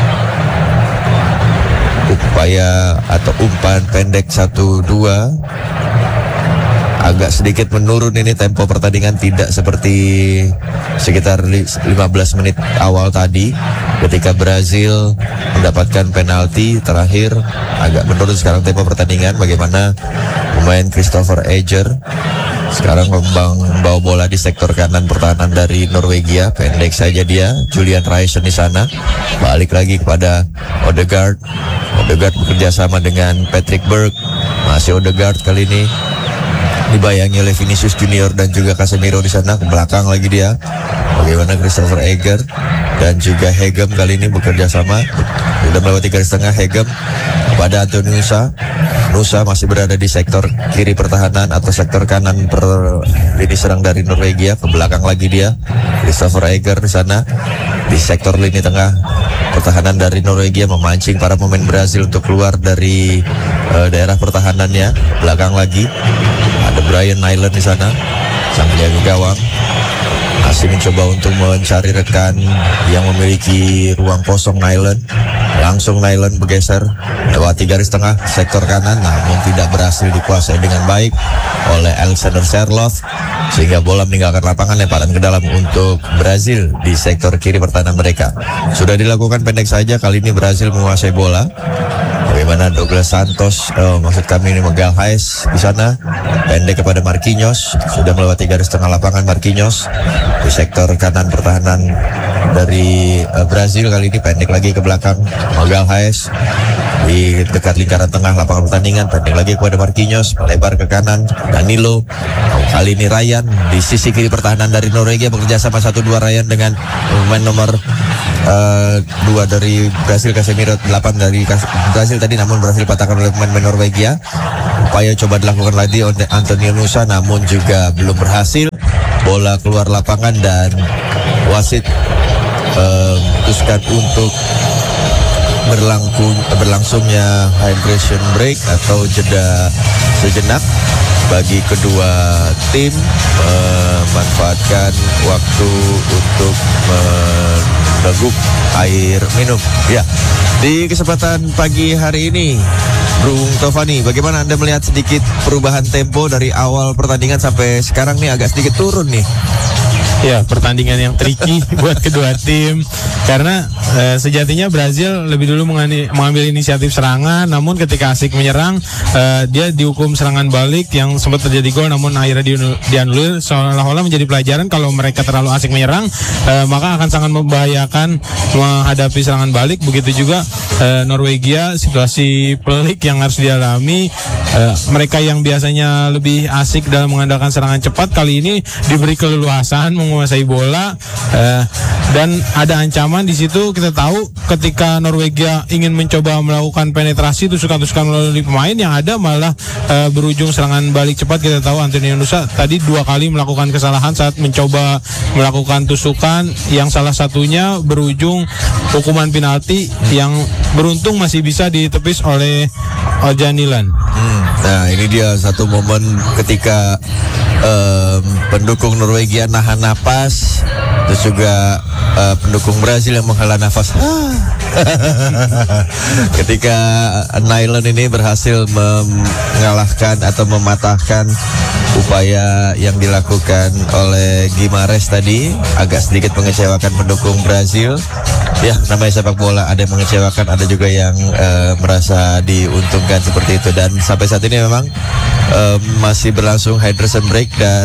upaya atau umpan pendek satu dua. Agak sedikit menurun ini tempo pertandingan, tidak seperti sekitar lima belas menit awal tadi ketika Brazil mendapatkan penalti terakhir. Agak menurun sekarang tempo pertandingan. Bagaimana pemain Christopher Eger sekarang membawa bola di sektor kanan pertahanan dari Norwegia, pendek saja dia. Julian Reisen di sana, balik lagi kepada Odegaard. Odegaard bekerja sama dengan Patrick Berg. Masih Odegaard kali ini dibayangi oleh Vinicius Junior dan juga Casemiro di sana. Ke belakang lagi dia. Bagaimana Christopher Eger dan juga Hegem kali ini bekerja sama. Sudah melewati garis tengah. Hegem kepada Antonio Nusa. Nusa masih berada di sektor kiri pertahanan atau sektor kanan per lini serang dari Norwegia. Ke belakang lagi dia. Christopher Eger di sana di sektor lini tengah pertahanan dari Norwegia, memancing para pemain Brazil untuk keluar dari uh, daerah pertahanannya. Belakang lagi ada Brian Nyland di sana, sang penjaga gawang, masih mencoba untuk mencari rekan yang memiliki ruang kosong. Nyland Langsung Nylon bergeser lewati garis tengah sektor kanan, namun tidak berhasil dikuasai dengan baik oleh Alexander Serloth, sehingga bola meninggalkan lapangan, lemparan ke dalam untuk Brazil di sektor kiri pertahanan mereka. Sudah dilakukan pendek saja, kali ini Brazil menguasai bola. Bagaimana Douglas Santos, oh, maksud kami ini Miguel Hayes di sana, pendek kepada Marquinhos, sudah melewati garis tengah lapangan Marquinhos di sektor kanan pertahanan dari uh, Brazil. Kali ini pendek lagi ke belakang Miguel Hayes di dekat lingkaran tengah lapangan pertandingan, pendek lagi kepada Marquinhos, melebar ke kanan Danilo. Oh, kali ini Ryan di sisi kiri pertahanan dari Norwegia bekerja sama satu dua Ryan dengan pemain nomor uh, dua dari Brazil, Casemiro, delapan dari Brazil tadi, namun berhasil patahkan oleh pemain Norwegia. Upaya coba dilakukan lagi oleh Antonio Nusa, namun juga belum berhasil. Bola keluar lapangan dan wasit memutuskan uh, untuk berlangsung berlangsungnya hydration break atau jeda sejenak bagi kedua tim, memanfaatkan waktu untuk meneguk air minum. Ya, di kesempatan pagi hari ini, Bung Tovani, bagaimana Anda melihat sedikit perubahan tempo dari awal pertandingan sampai sekarang nih, agak sedikit turun nih? Ya, pertandingan yang tricky buat kedua tim karena eh, sejatinya Brazil lebih dulu mengani, mengambil inisiatif serangan, namun ketika asik menyerang eh, dia dihukum serangan balik yang sempat terjadi gol, namun akhirnya dianulir, seolah-olah menjadi pelajaran kalau mereka terlalu asik menyerang eh, maka akan sangat membahayakan menghadapi serangan balik. Begitu juga eh, Norwegia, situasi pelik yang harus dialami. eh, mereka yang biasanya lebih asik dalam mengandalkan serangan cepat kali ini diberi keleluasan menguasai bola, eh, dan ada ancaman di situ. Kita tahu ketika Norwegia ingin mencoba melakukan penetrasi tusukan-tusukan melalui pemain, yang ada malah eh, berujung serangan balik cepat. Kita tahu Antonio Nusa tadi dua kali melakukan kesalahan saat mencoba melakukan tusukan, yang salah satunya berujung hukuman penalti yang beruntung masih bisa ditepis oleh Ojanilan. Hmm, nah ini dia satu momen ketika um, pendukung Norwegia nahan napas, terus juga uh, pendukung Brazil yang menghela nafas. Ketika Nylon ini berhasil mengalahkan atau mematahkan upaya yang dilakukan oleh Guimarães tadi, agak sedikit mengecewakan pendukung Brazil. Ya, namanya sepak bola, ada yang mengecewakan, ada juga yang uh, merasa diuntungkan seperti itu. Dan sampai saat ini memang uh, masih berlangsung hydration break. Dan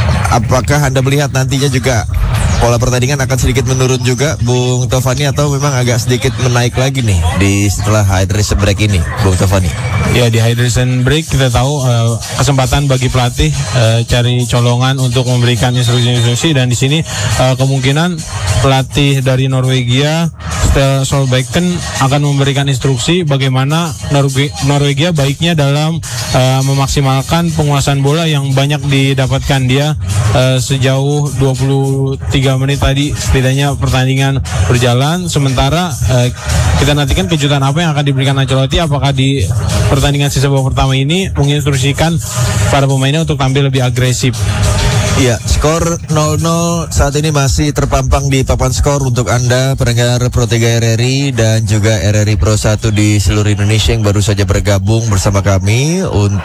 apakah Anda melihat nantinya juga pola pertandingan akan sedikit menurun juga, Bung Tovani, atau memang agak sedikit menaik lagi nih di setelah hydration break ini, Bung Tovani? Ya, di hydration break kita tahu uh, kesempatan bagi pelatih uh, cari colongan untuk memberikan instruksi-instruksi, dan di sini uh, kemungkinan pelatih dari Norwegia, Ståle Solbakken, akan memberikan instruksi bagaimana Norwe- Norwegia baiknya dalam uh, memaksimalkan penguasaan bola yang banyak didapatkan dia uh, sejauh dua puluh tiga menit tadi setidaknya pertandingan berjalan. Sementara uh, kita nantikan kejutan apa yang akan diberikan Ancelotti, apakah di pertandingan sisa babak pertama ini menginstruksikan para pemainnya untuk tampil lebih agresif. Iya, skor nol nol saat ini masih terpampang di papan skor untuk Anda pendengar Pro tiga R R I dan juga R R I Pro satu di seluruh Indonesia yang baru saja bergabung bersama kami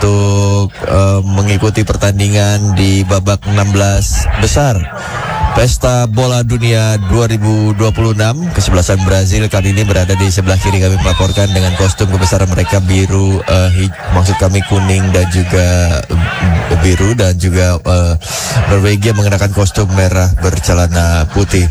untuk uh, mengikuti pertandingan di babak enam belas besar Pesta Bola Dunia dua ribu dua puluh enam. Kesebelasan Brazil kali ini berada di sebelah kiri kami melaporkan dengan kostum kebesaran mereka biru, uh, hij- maksud kami kuning dan juga uh, biru, dan juga uh, Norwegia mengenakan kostum merah bercelana putih.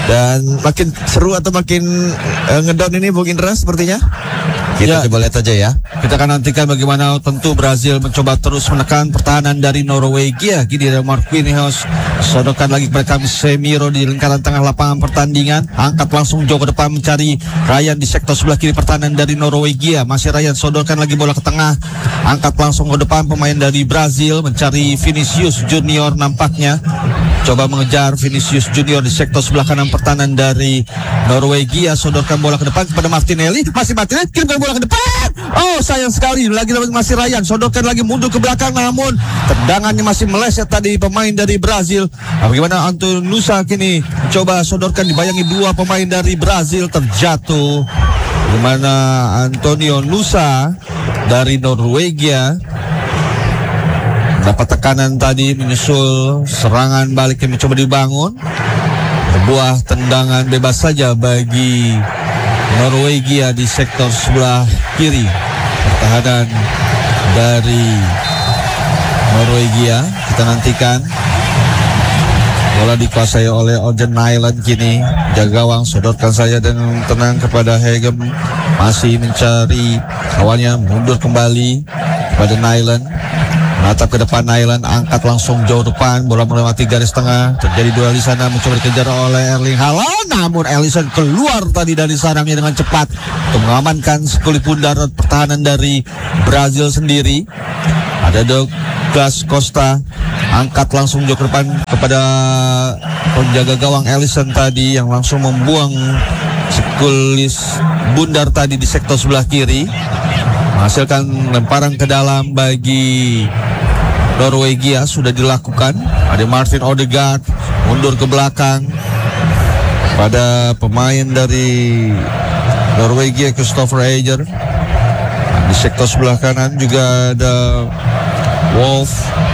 Dan makin seru atau makin uh, ngedown ini Bung Indra sepertinya? Kita ya, coba lihat aja ya. Kita akan nantikan bagaimana tentu Brazil mencoba terus menekan pertahanan dari Norwegia. Gini ada Marquinhos, sodorkan lagi kepada Casemiro di lingkaran tengah lapangan pertandingan. Angkat langsung jauh ke depan mencari Ryan di sektor sebelah kiri pertahanan dari Norwegia. Masih Ryan, sodorkan lagi bola ke tengah. Angkat langsung ke depan pemain dari Brazil mencari Vinicius Junior nampaknya. Coba mengejar Vinicius Junior di sektor sebelah kanan pertahanan dari Norwegia. Sodorkan bola ke depan kepada Martinelli. Masih Martinelli, kirimkan bola ke depan. Oh, sayang sekali. Lagi masih Ryan. Sodorkan lagi mundur ke belakang, namun tendangannya masih meleset tadi pemain dari Brazil. Nah, bagaimana Antonio Nusa kini coba sodorkan, dibayangi dua pemain dari Brazil, terjatuh Bagaimana Antonio Nusa dari Norwegia dapat tekanan tadi, menyusul serangan balik yang mencoba dibangun. Sebuah tendangan bebas saja bagi Norwegia di sektor sebelah kiri. Pertahanan dari Norwegia, kita nantikan. Bola dikuasai oleh Oden Nyland kini. Jaga gawang, sodorkan saja dengan tenang kepada Hegem. Masih mencari kawannya, mundur kembali kepada Nyland. Menatap ke depan Nyland, angkat langsung jauh depan. Bola melewati garis tengah. Terjadi duel di sana, mencoba dikejar oleh Erling Haaland. Namun Alisson keluar tadi dari sarangnya dengan cepat untuk mengamankan sekulit pundar pertahanan dari Brazil sendiri. Ada Douglas Costa, angkat langsung jauh ke depan kepada penjaga gawang Alisson tadi yang langsung membuang sekulis bundar tadi di sektor sebelah kiri. Menghasilkan lemparan ke dalam bagi Norwegia sudah dilakukan. Ada Martin Odegaard mundur ke belakang pada pemain dari Norwegia, Christopher Ager. Di sektor sebelah kanan juga ada Wolf,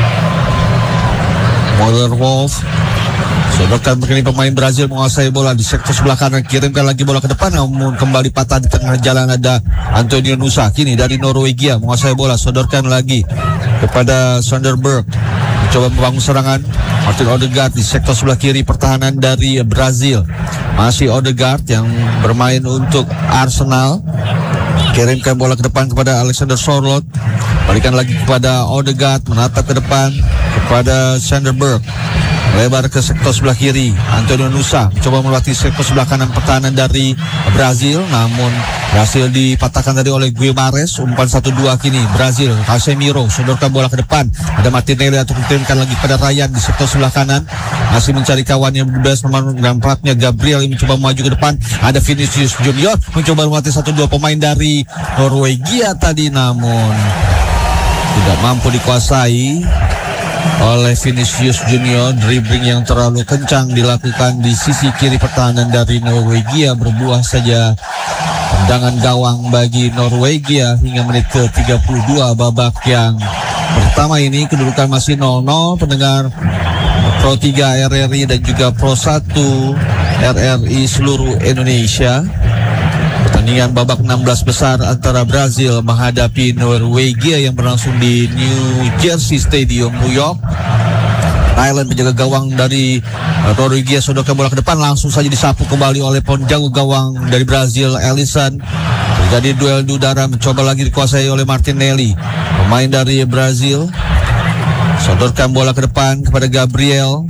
Moller Wolf. Sodorkan begini pemain Brazil menguasai bola di sektor sebelah kanan, kirimkan lagi bola ke depan, namun kembali patah di tengah jalan. Ada Antonio Nusa kini dari Norwegia menguasai bola, sodorkan lagi kepada Sonderberg, mencoba membangun serangan. Martin Odegaard di sektor sebelah kiri pertahanan dari Brazil. Masih Odegaard yang bermain untuk Arsenal, kirimkan bola ke depan kepada Alexander Sørloth, balikan lagi kepada Odegaard, menatap ke depan kepada Sonderberg, lebar ke sektor sebelah kiri. Antonio Nusa mencoba melewati sektor sebelah kanan pertahanan dari Brazil, namun berhasil dipatahkan tadi oleh Guimarães. Umpan satu dua kini Brazil. Casemiro sodorkan bola ke depan. Ada Martinelli atau dikirimkan lagi pada Ryan di sektor sebelah kanan, masih mencari kawan yang bebas. Nampaknya Gabriel yang mencoba maju ke depan. Ada Vinicius Junior mencoba melewati satu dua pemain dari Norwegia tadi, namun tidak mampu dikuasai oleh Vinicius Junior. Dribbling yang terlalu kencang dilakukan di sisi kiri pertahanan dari Norwegia, berbuah saja tendangan gawang bagi Norwegia hingga menit ke tiga puluh dua babak yang pertama ini. Kedudukan masih nol nol. Pendengar Pro tiga R R I dan juga Pro satu R R I seluruh Indonesia, pertandingan babak enam belas besar antara Brazil menghadapi Norwegia yang berlangsung di New Jersey Stadium, New York. Nyland penjaga gawang dari Norwegia sodorkan bola ke depan, langsung saja disapu kembali oleh penjaga gawang dari Brazil, Alisson. Terjadi duel di udara, mencoba lagi dikuasai oleh Martinelli, pemain dari Brazil. Sodorkan bola ke depan kepada Gabriel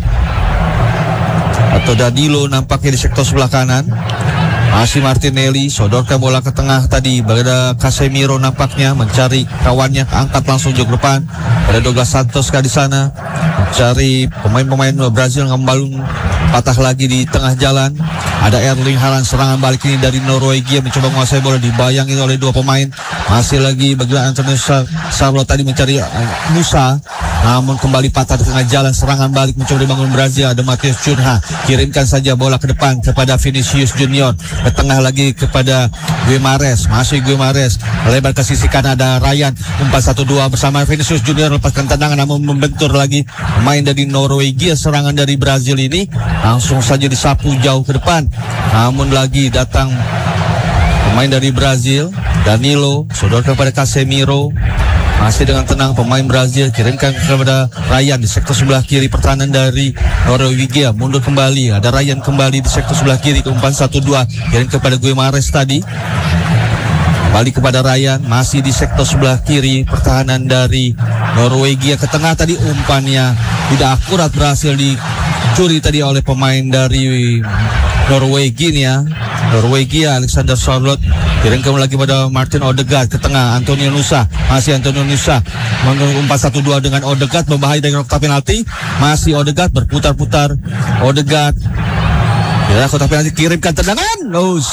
atau Danilo nampaknya di sektor sebelah kanan. Masih Martinelli, sodorkan bola ke tengah tadi. Pada Casemiro nampaknya mencari kawannya, angkat langsung jauh ke depan. Ada Douglas Santos di sana mencari pemain-pemain Brazil, ngembalung patah lagi di tengah jalan. Ada Erling Haaland, serangan balik ini dari Norwegia, mencoba menguasai bola, dibayangin oleh dua pemain. Masih lagi bagaimana Antonio Sørloth tadi mencari Nusa, namun kembali patah di tengah jalan. Serangan balik mencoba dibangun Brazil. Ada Matheus Cunha, kirimkan saja bola ke depan kepada Vinicius Junior, ke tengah lagi kepada Guimarães. Masih Guimarães, lebar ke sisi kanan. Ada Ryan, umpan satu dua bersama Vinicius Junior, lepaskan tendangan namun membentur lagi pemain dari Norwegia. Serangan dari Brazil ini langsung saja disapu jauh ke depan, namun lagi datang pemain dari Brazil, Danilo, sodorkan kepada Casemiro. Masih dengan tenang pemain Brazil, kirimkan kepada Ryan di sektor sebelah kiri pertahanan dari Norwegia, mundur kembali. Ada Ryan kembali di sektor sebelah kiri, ke umpan satu dua, kirim kepada Guimarães tadi, balik kepada Ryan. Masih di sektor sebelah kiri pertahanan dari Norwegia, ke tengah tadi, umpannya tidak akurat, berhasil dicuri tadi oleh pemain dari Norwegia. Norwegia, Alexander Sørloth, kirimkan lagi pada Martin Odegaard, ke tengah Antonio Nusa. Masih Antonio Nusa umpan satu dua dengan Odegaard, berbahaya dari kotak penalti. Masih Odegaard berputar-putar. Odegaard ya, kotak penalti, kirimkan tendangan, Nus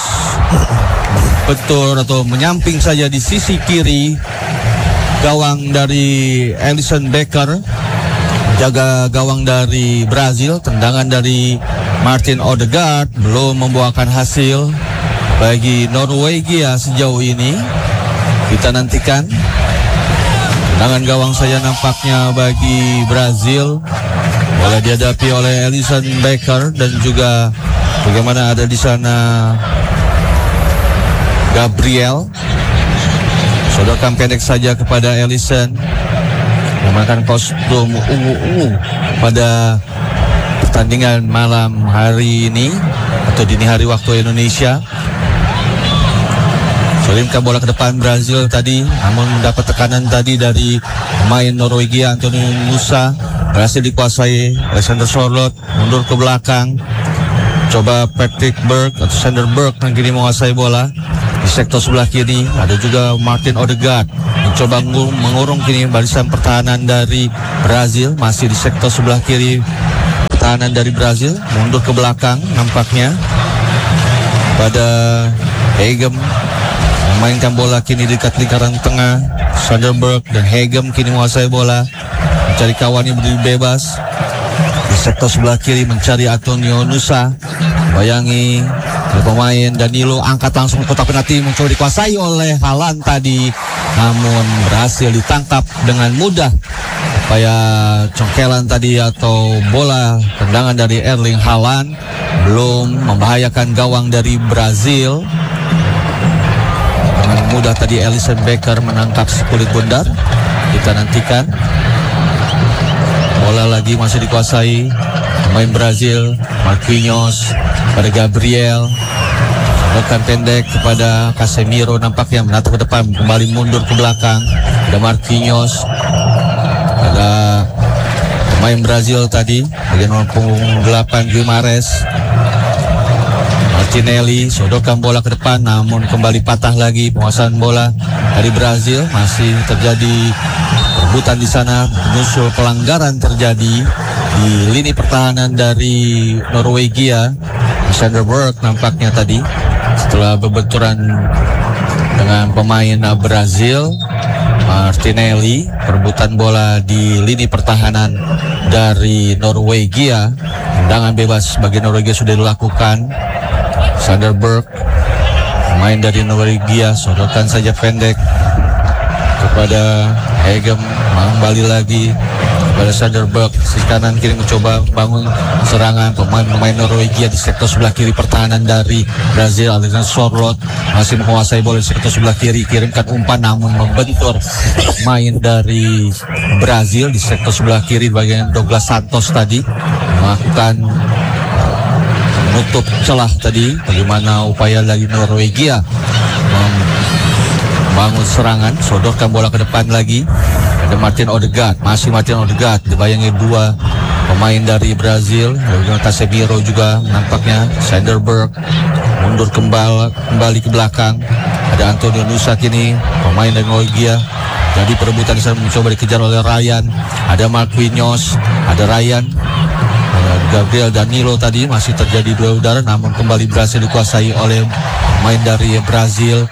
betul atau menyamping saja di sisi kiri gawang dari Alisson Becker, jaga gawang dari Brazil. Tendangan dari Martin Odegaard belum membuahkan hasil. bagi Norwegia sejauh ini. Kita nantikan. Tendangan gawang saja nampaknya bagi Brazil. Bola dihadapi oleh Alisson Becker dan juga bagaimana ada di sana Gabriel. Sodokan pendek saja kepada Alisson. Memakai kostum ungu-ungu pada pertandingan malam hari ini atau dini hari waktu Indonesia. Solimkan bola ke depan Brazil tadi, namun mendapat tekanan tadi dari pemain Norwegia Antonio Nusa. Berhasil dikuasai Alexander Sorloth, mundur ke belakang. Coba Patrick Berg atau Sander Berg yang kini menguasai bola di sektor sebelah kiri. Ada juga Martin Odegaard mencoba mengurung kini barisan pertahanan dari Brazil. Masih di sektor sebelah kiri pertahanan dari Brazil, mundur ke belakang nampaknya pada Hegem. Memainkan bola kini di dekat lingkaran tengah. Sanderberg dan Hegem kini menguasai bola, mencari kawan yang berdiri bebas di sektor sebelah kiri, mencari Antonio Nusa. Bayangi pemain Danilo, angkat langsung ke kotak penalti, mencoba dikuasai oleh Haaland tadi, namun berhasil ditangkap dengan mudah. Supaya congkelan tadi atau bola tendangan dari Erling Haaland belum membahayakan gawang dari Brazil. Dengan mudah tadi Alisson Becker menangkap kulit bundar. Kita nantikan. Bola lagi masih dikuasai pemain Brazil, Marquinhos pada Gabriel. Rekan pendek kepada Casemiro, nampaknya menatap ke depan, kembali mundur ke belakang. Ada Marquinhos, ada pemain Brazil tadi, bagian nomor punggung delapan Guimares. Martinelli sodokan bola ke depan, namun kembali patah lagi. Penguasaan bola dari Brazil, masih terjadi perebutan di sana. Menyusul pelanggaran terjadi di lini pertahanan dari Norwegia. Sanderberg nampaknya tadi setelah berbenturan dengan pemain Brazil. Martinelli, perebutan bola di lini pertahanan dari Norwegia. Tendangan bebas bagi Norwegia sudah dilakukan. Sanderberg, pemain dari Norwegia, sodokan saja pendek kepada Hegem. Kembali lagi kepada Sanderberg, si kanan kiri mencoba bangun serangan pemain-pemain Norwegia di sektor sebelah kiri pertahanan dari Brazil. Alexander Sorloth masih menguasai bola di sektor sebelah kiri, kirimkan umpan namun membentur main dari Brazil di sektor sebelah kiri. Bagian Douglas Santos tadi melakukan menutup celah tadi. Bagaimana upaya dari Norwegia membangun serangan, sodorkan bola ke depan lagi. Ada Martin Odegaard, masih Martin Odegaard, dibayangi dua pemain dari Brazil. Ada Casemiro juga nampaknya. Sanderberg mundur kembali, kembali ke belakang. Ada Antonio Nusa kini, pemain dari Norwegia. Jadi perebutan di sana mencoba dikejar oleh Ryan. Ada Marquinhos, ada Ryan, Gabriel, Danilo tadi masih terjadi duel udara, namun kembali berhasil dikuasai oleh pemain dari Brazil.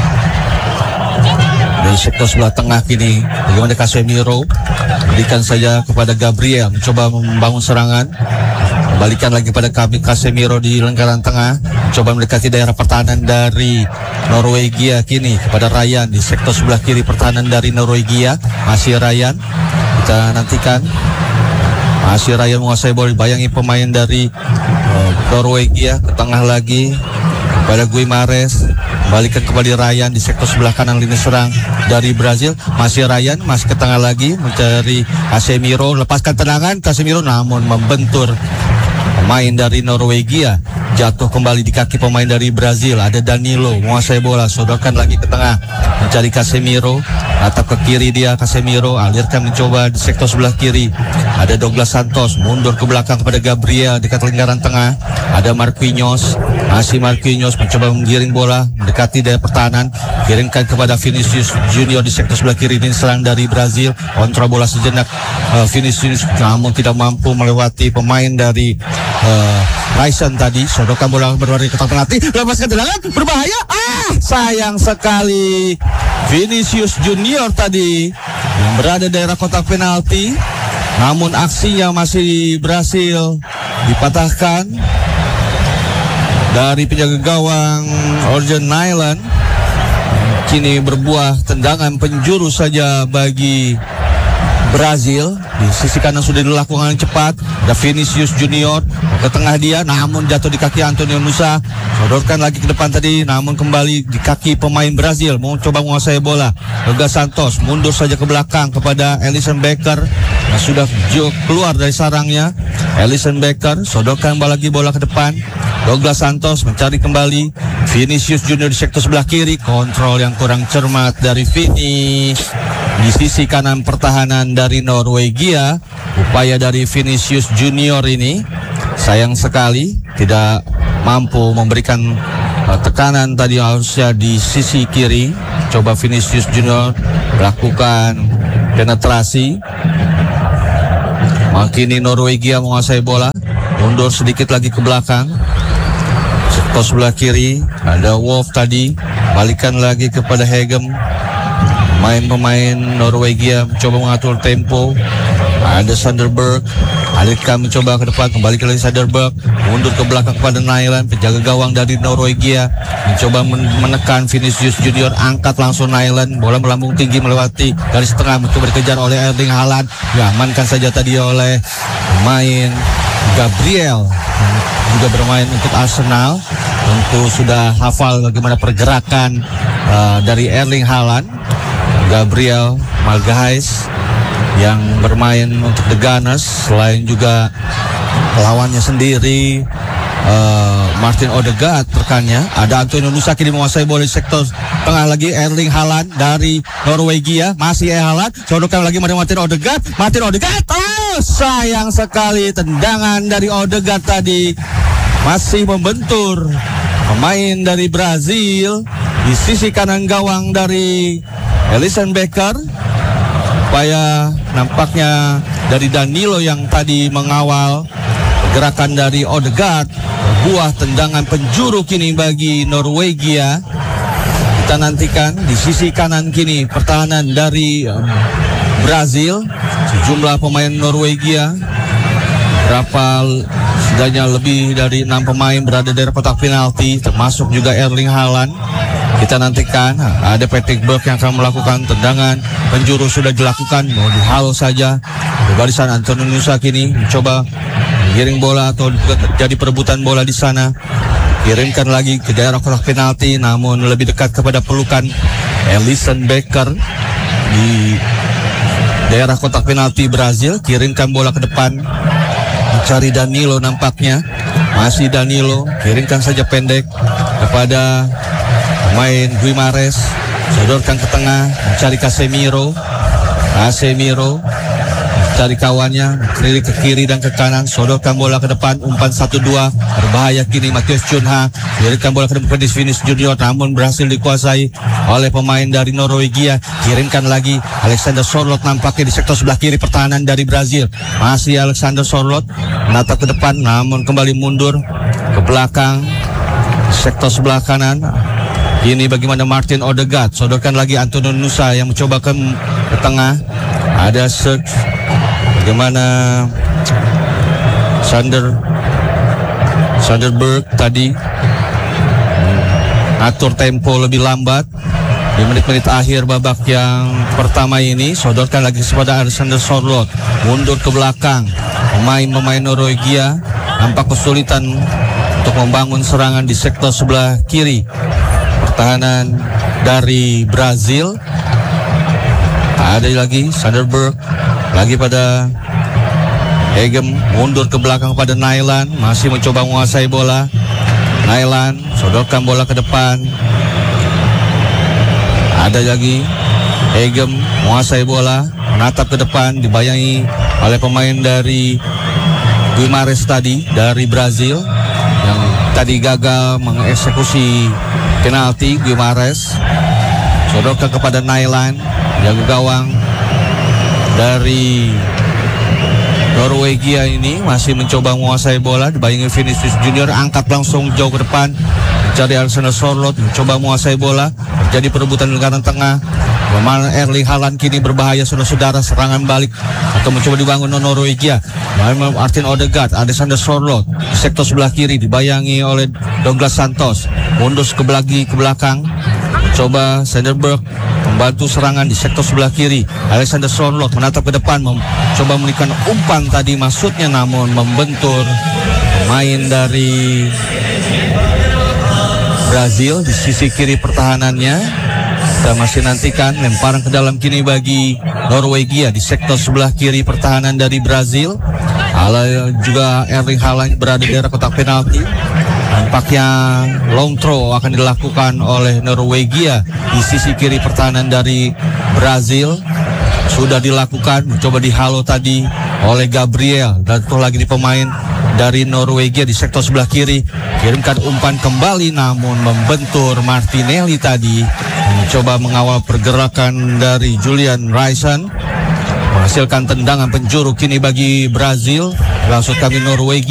Dari sektor sebelah tengah kini, bagaimana Casemiro berikan saja kepada Gabriel, mencoba membangun serangan. Kembalikan lagi pada Casemiro di lingkaran tengah, mencoba mendekati daerah pertahanan dari Norwegia kini kepada Ryan di sektor sebelah kiri pertahanan dari Norwegia. Masih Ryan, kita nantikan. Masih Ryan menguasai bola, bayangi pemain dari uh, Norwegia ke tengah lagi pada Guimares. Balikan kembali Ryan di sektor sebelah kanan lini serang dari Brazil. Masih Ryan, masih ke tengah lagi mencari Casemiro. Lepaskan tendangan Casemiro, namun membentur pemain dari Norwegia. Jatuh kembali di kaki pemain dari Brazil. Ada Danilo menguasai bola, sodorkan lagi ke tengah mencari Casemiro. Atap ke kiri dia Casemiro, alirkan mencoba di sektor sebelah kiri. Ada Douglas Santos, mundur ke belakang kepada Gabriel dekat lingkaran tengah. Ada Marquinhos, masih Marquinhos mencoba menggiring bola mendekati daerah pertahanan, kirimkan kepada Vinicius Junior di sektor sebelah kiri. Ini serang dari Brazil, kontrol bola sejenak uh, Vinicius namun tidak mampu melewati pemain dari uh, Ryson tadi. Sodokan bola berlari ke tengah penalti, lepaskan tendangan berbahaya. Ah, sayang sekali. Vinicius Junior tadi yang berada di daerah kotak penalti, namun aksinya masih berhasil dipatahkan dari penjaga gawang Orjan Nyland. Kini berbuah tendangan penjuru saja bagi Brazil. Di sisi kanan sudah dilakukan cepat. Ada Vinicius Junior ke tengah dia, namun jatuh di kaki Antonio Nusa. Sodorkan lagi ke depan tadi, namun kembali di kaki pemain Brazil. Mau coba menguasai bola. Douglas Santos mundur saja ke belakang kepada Alisson Becker. Nah, sudah keluar dari sarangnya. Alisson Becker sodorkan lagi bola ke depan. Douglas Santos mencari kembali Vinicius Junior di sektor sebelah kiri. Kontrol yang kurang cermat dari Vini di sisi kanan pertahanan dari Norwegia. Upaya dari Vinicius Junior ini sayang sekali tidak mampu memberikan uh, tekanan tadi, harusnya di sisi kiri. Coba Vinicius Junior melakukan penetrasi. Makini Norwegia menguasai bola, mundur sedikit lagi ke belakang. Sektor sebelah kiri ada Wolf tadi, balikan lagi kepada Hegem. Pemain-pemain Norwegia mencoba mengatur tempo. Ada Sanderberg, Alika mencoba ke depan, kembali ke lagi Sanderberg, mundur ke belakang kepada Nyland. Penjaga gawang dari Norwegia mencoba menekan Vinicius Junior, angkat langsung Nyland. Bola melambung tinggi melewati garis tengah, mencoba dikejar oleh Erling Haaland. Diamankan saja tadi oleh pemain Gabriel yang juga bermain untuk Arsenal. Tentu sudah hafal bagaimana pergerakan uh, dari Erling Haaland. Gabriel Magalhaes yang bermain untuk The Gunners, selain juga lawannya sendiri uh, Martin Odegaard rekannya. Ada Antonio Nusa kini menguasai bola di sektor tengah lagi. Erling Haaland dari Norwegia, masih Haaland, sodorkan lagi pada Martin Odegaard. Martin Odegaard, oh sayang sekali tendangan dari Odegaard tadi masih membentur pemain dari Brazil di sisi kanan gawang dari Alisson Becker. Upaya nampaknya dari Danilo yang tadi mengawal gerakan dari Odegaard. Buah tendangan penjuru kini bagi Norwegia. Kita nantikan di sisi kanan kini pertahanan dari um, Brazil. Sejumlah pemain Norwegia, berapa setidaknya lebih dari enam pemain berada di kotak penalti, termasuk juga Erling Haaland. Kita nantikan ada Patrick Berg yang akan melakukan tendangan penjuru, sudah dilakukan, mau dihalau saja. Di barisan Antonio Nusa kini mencoba giring bola atau jadi perebutan bola di sana. Kirimkan lagi ke daerah kotak penalti, namun lebih dekat kepada pelukan Alisson Becker di daerah kotak penalti Brazil. Kirimkan bola ke depan, mencari Danilo nampaknya. Masih Danilo, kirimkan saja pendek kepada pemain Guimares, sodorkan ke tengah, mencari Casemiro. Casemiro mencari kawannya, keliling ke kiri dan ke kanan, sodorkan bola ke depan, umpan satu dua, berbahaya kini Matheus Cunha, kirimkan bola ke depan di Vinicius Junior, namun berhasil dikuasai oleh pemain dari Norwegia. Kirimkan lagi Alexander Sorloth nampaknya di sektor sebelah kiri pertahanan dari Brazil. Masih Alexander Sorloth menatap ke depan, namun kembali mundur ke belakang sektor sebelah kanan. Ini bagaimana Martin Odegaard, sodorkan lagi Antonio Nusa yang mencoba ke, ke tengah. Ada search, bagaimana Sander Sanderberg tadi atur tempo lebih lambat di menit-menit akhir babak yang pertama ini. Sodorkan lagi kepada Alexander Sorloth, mundur ke belakang. Pemain-pemain Norwegia nampak kesulitan untuk membangun serangan di sektor sebelah kiri pertahanan dari Brazil. Ada lagi Sanderberg, lagi pada Hegem, mundur ke belakang pada Nyland, masih mencoba menguasai bola. Nyland sodorkan bola ke depan. Ada lagi Hegem menguasai bola, menatap ke depan, dibayangi oleh pemain dari Guimares tadi dari Brazil yang tadi gagal mengeksekusi penalti. Guimares sodorkan kepada Nyland, jaga gawang dari Norwegia ini masih mencoba menguasai bola, dibayangi Vinicius Junior, angkat langsung jauh ke depan, Cari Alexander Sorloth mencoba menguasai bola. Jadi perebutan di lingkaran tengah. Pemain Erling Haaland kini berbahaya, saudara-saudara, serangan balik atau mencoba dibangun Norwegia. Martin Odegaard, Alexander Sorloth di sektor sebelah kiri dibayangi oleh Douglas Santos. Mundur ke belakang, ke belakang. Coba Sanderberg membantu serangan di sektor sebelah kiri. Alexander Sorloth menatap ke depan, mencoba memberikan umpan tadi maksudnya, namun membentur pemain dari Brazil di sisi kiri pertahanannya. Kita masih nantikan lemparan ke dalam kini bagi Norwegia di sektor sebelah kiri pertahanan dari Brazil. Ala juga Erling Haaland berada di daerah kotak penalti. Nampaknya long throw akan dilakukan oleh Norwegia di sisi kiri pertahanan dari Brazil. Sudah dilakukan, mencoba dihalo tadi oleh Gabriel, dan tuh lagi di pemain dari Norwegia di sektor sebelah kiri. Kirimkan umpan kembali, namun membentur Martinelli tadi. Mencoba mengawal pergerakan dari Julian Ryerson, menghasilkan tendangan penjuru kini bagi Brazil. Langsung kami Norwegia.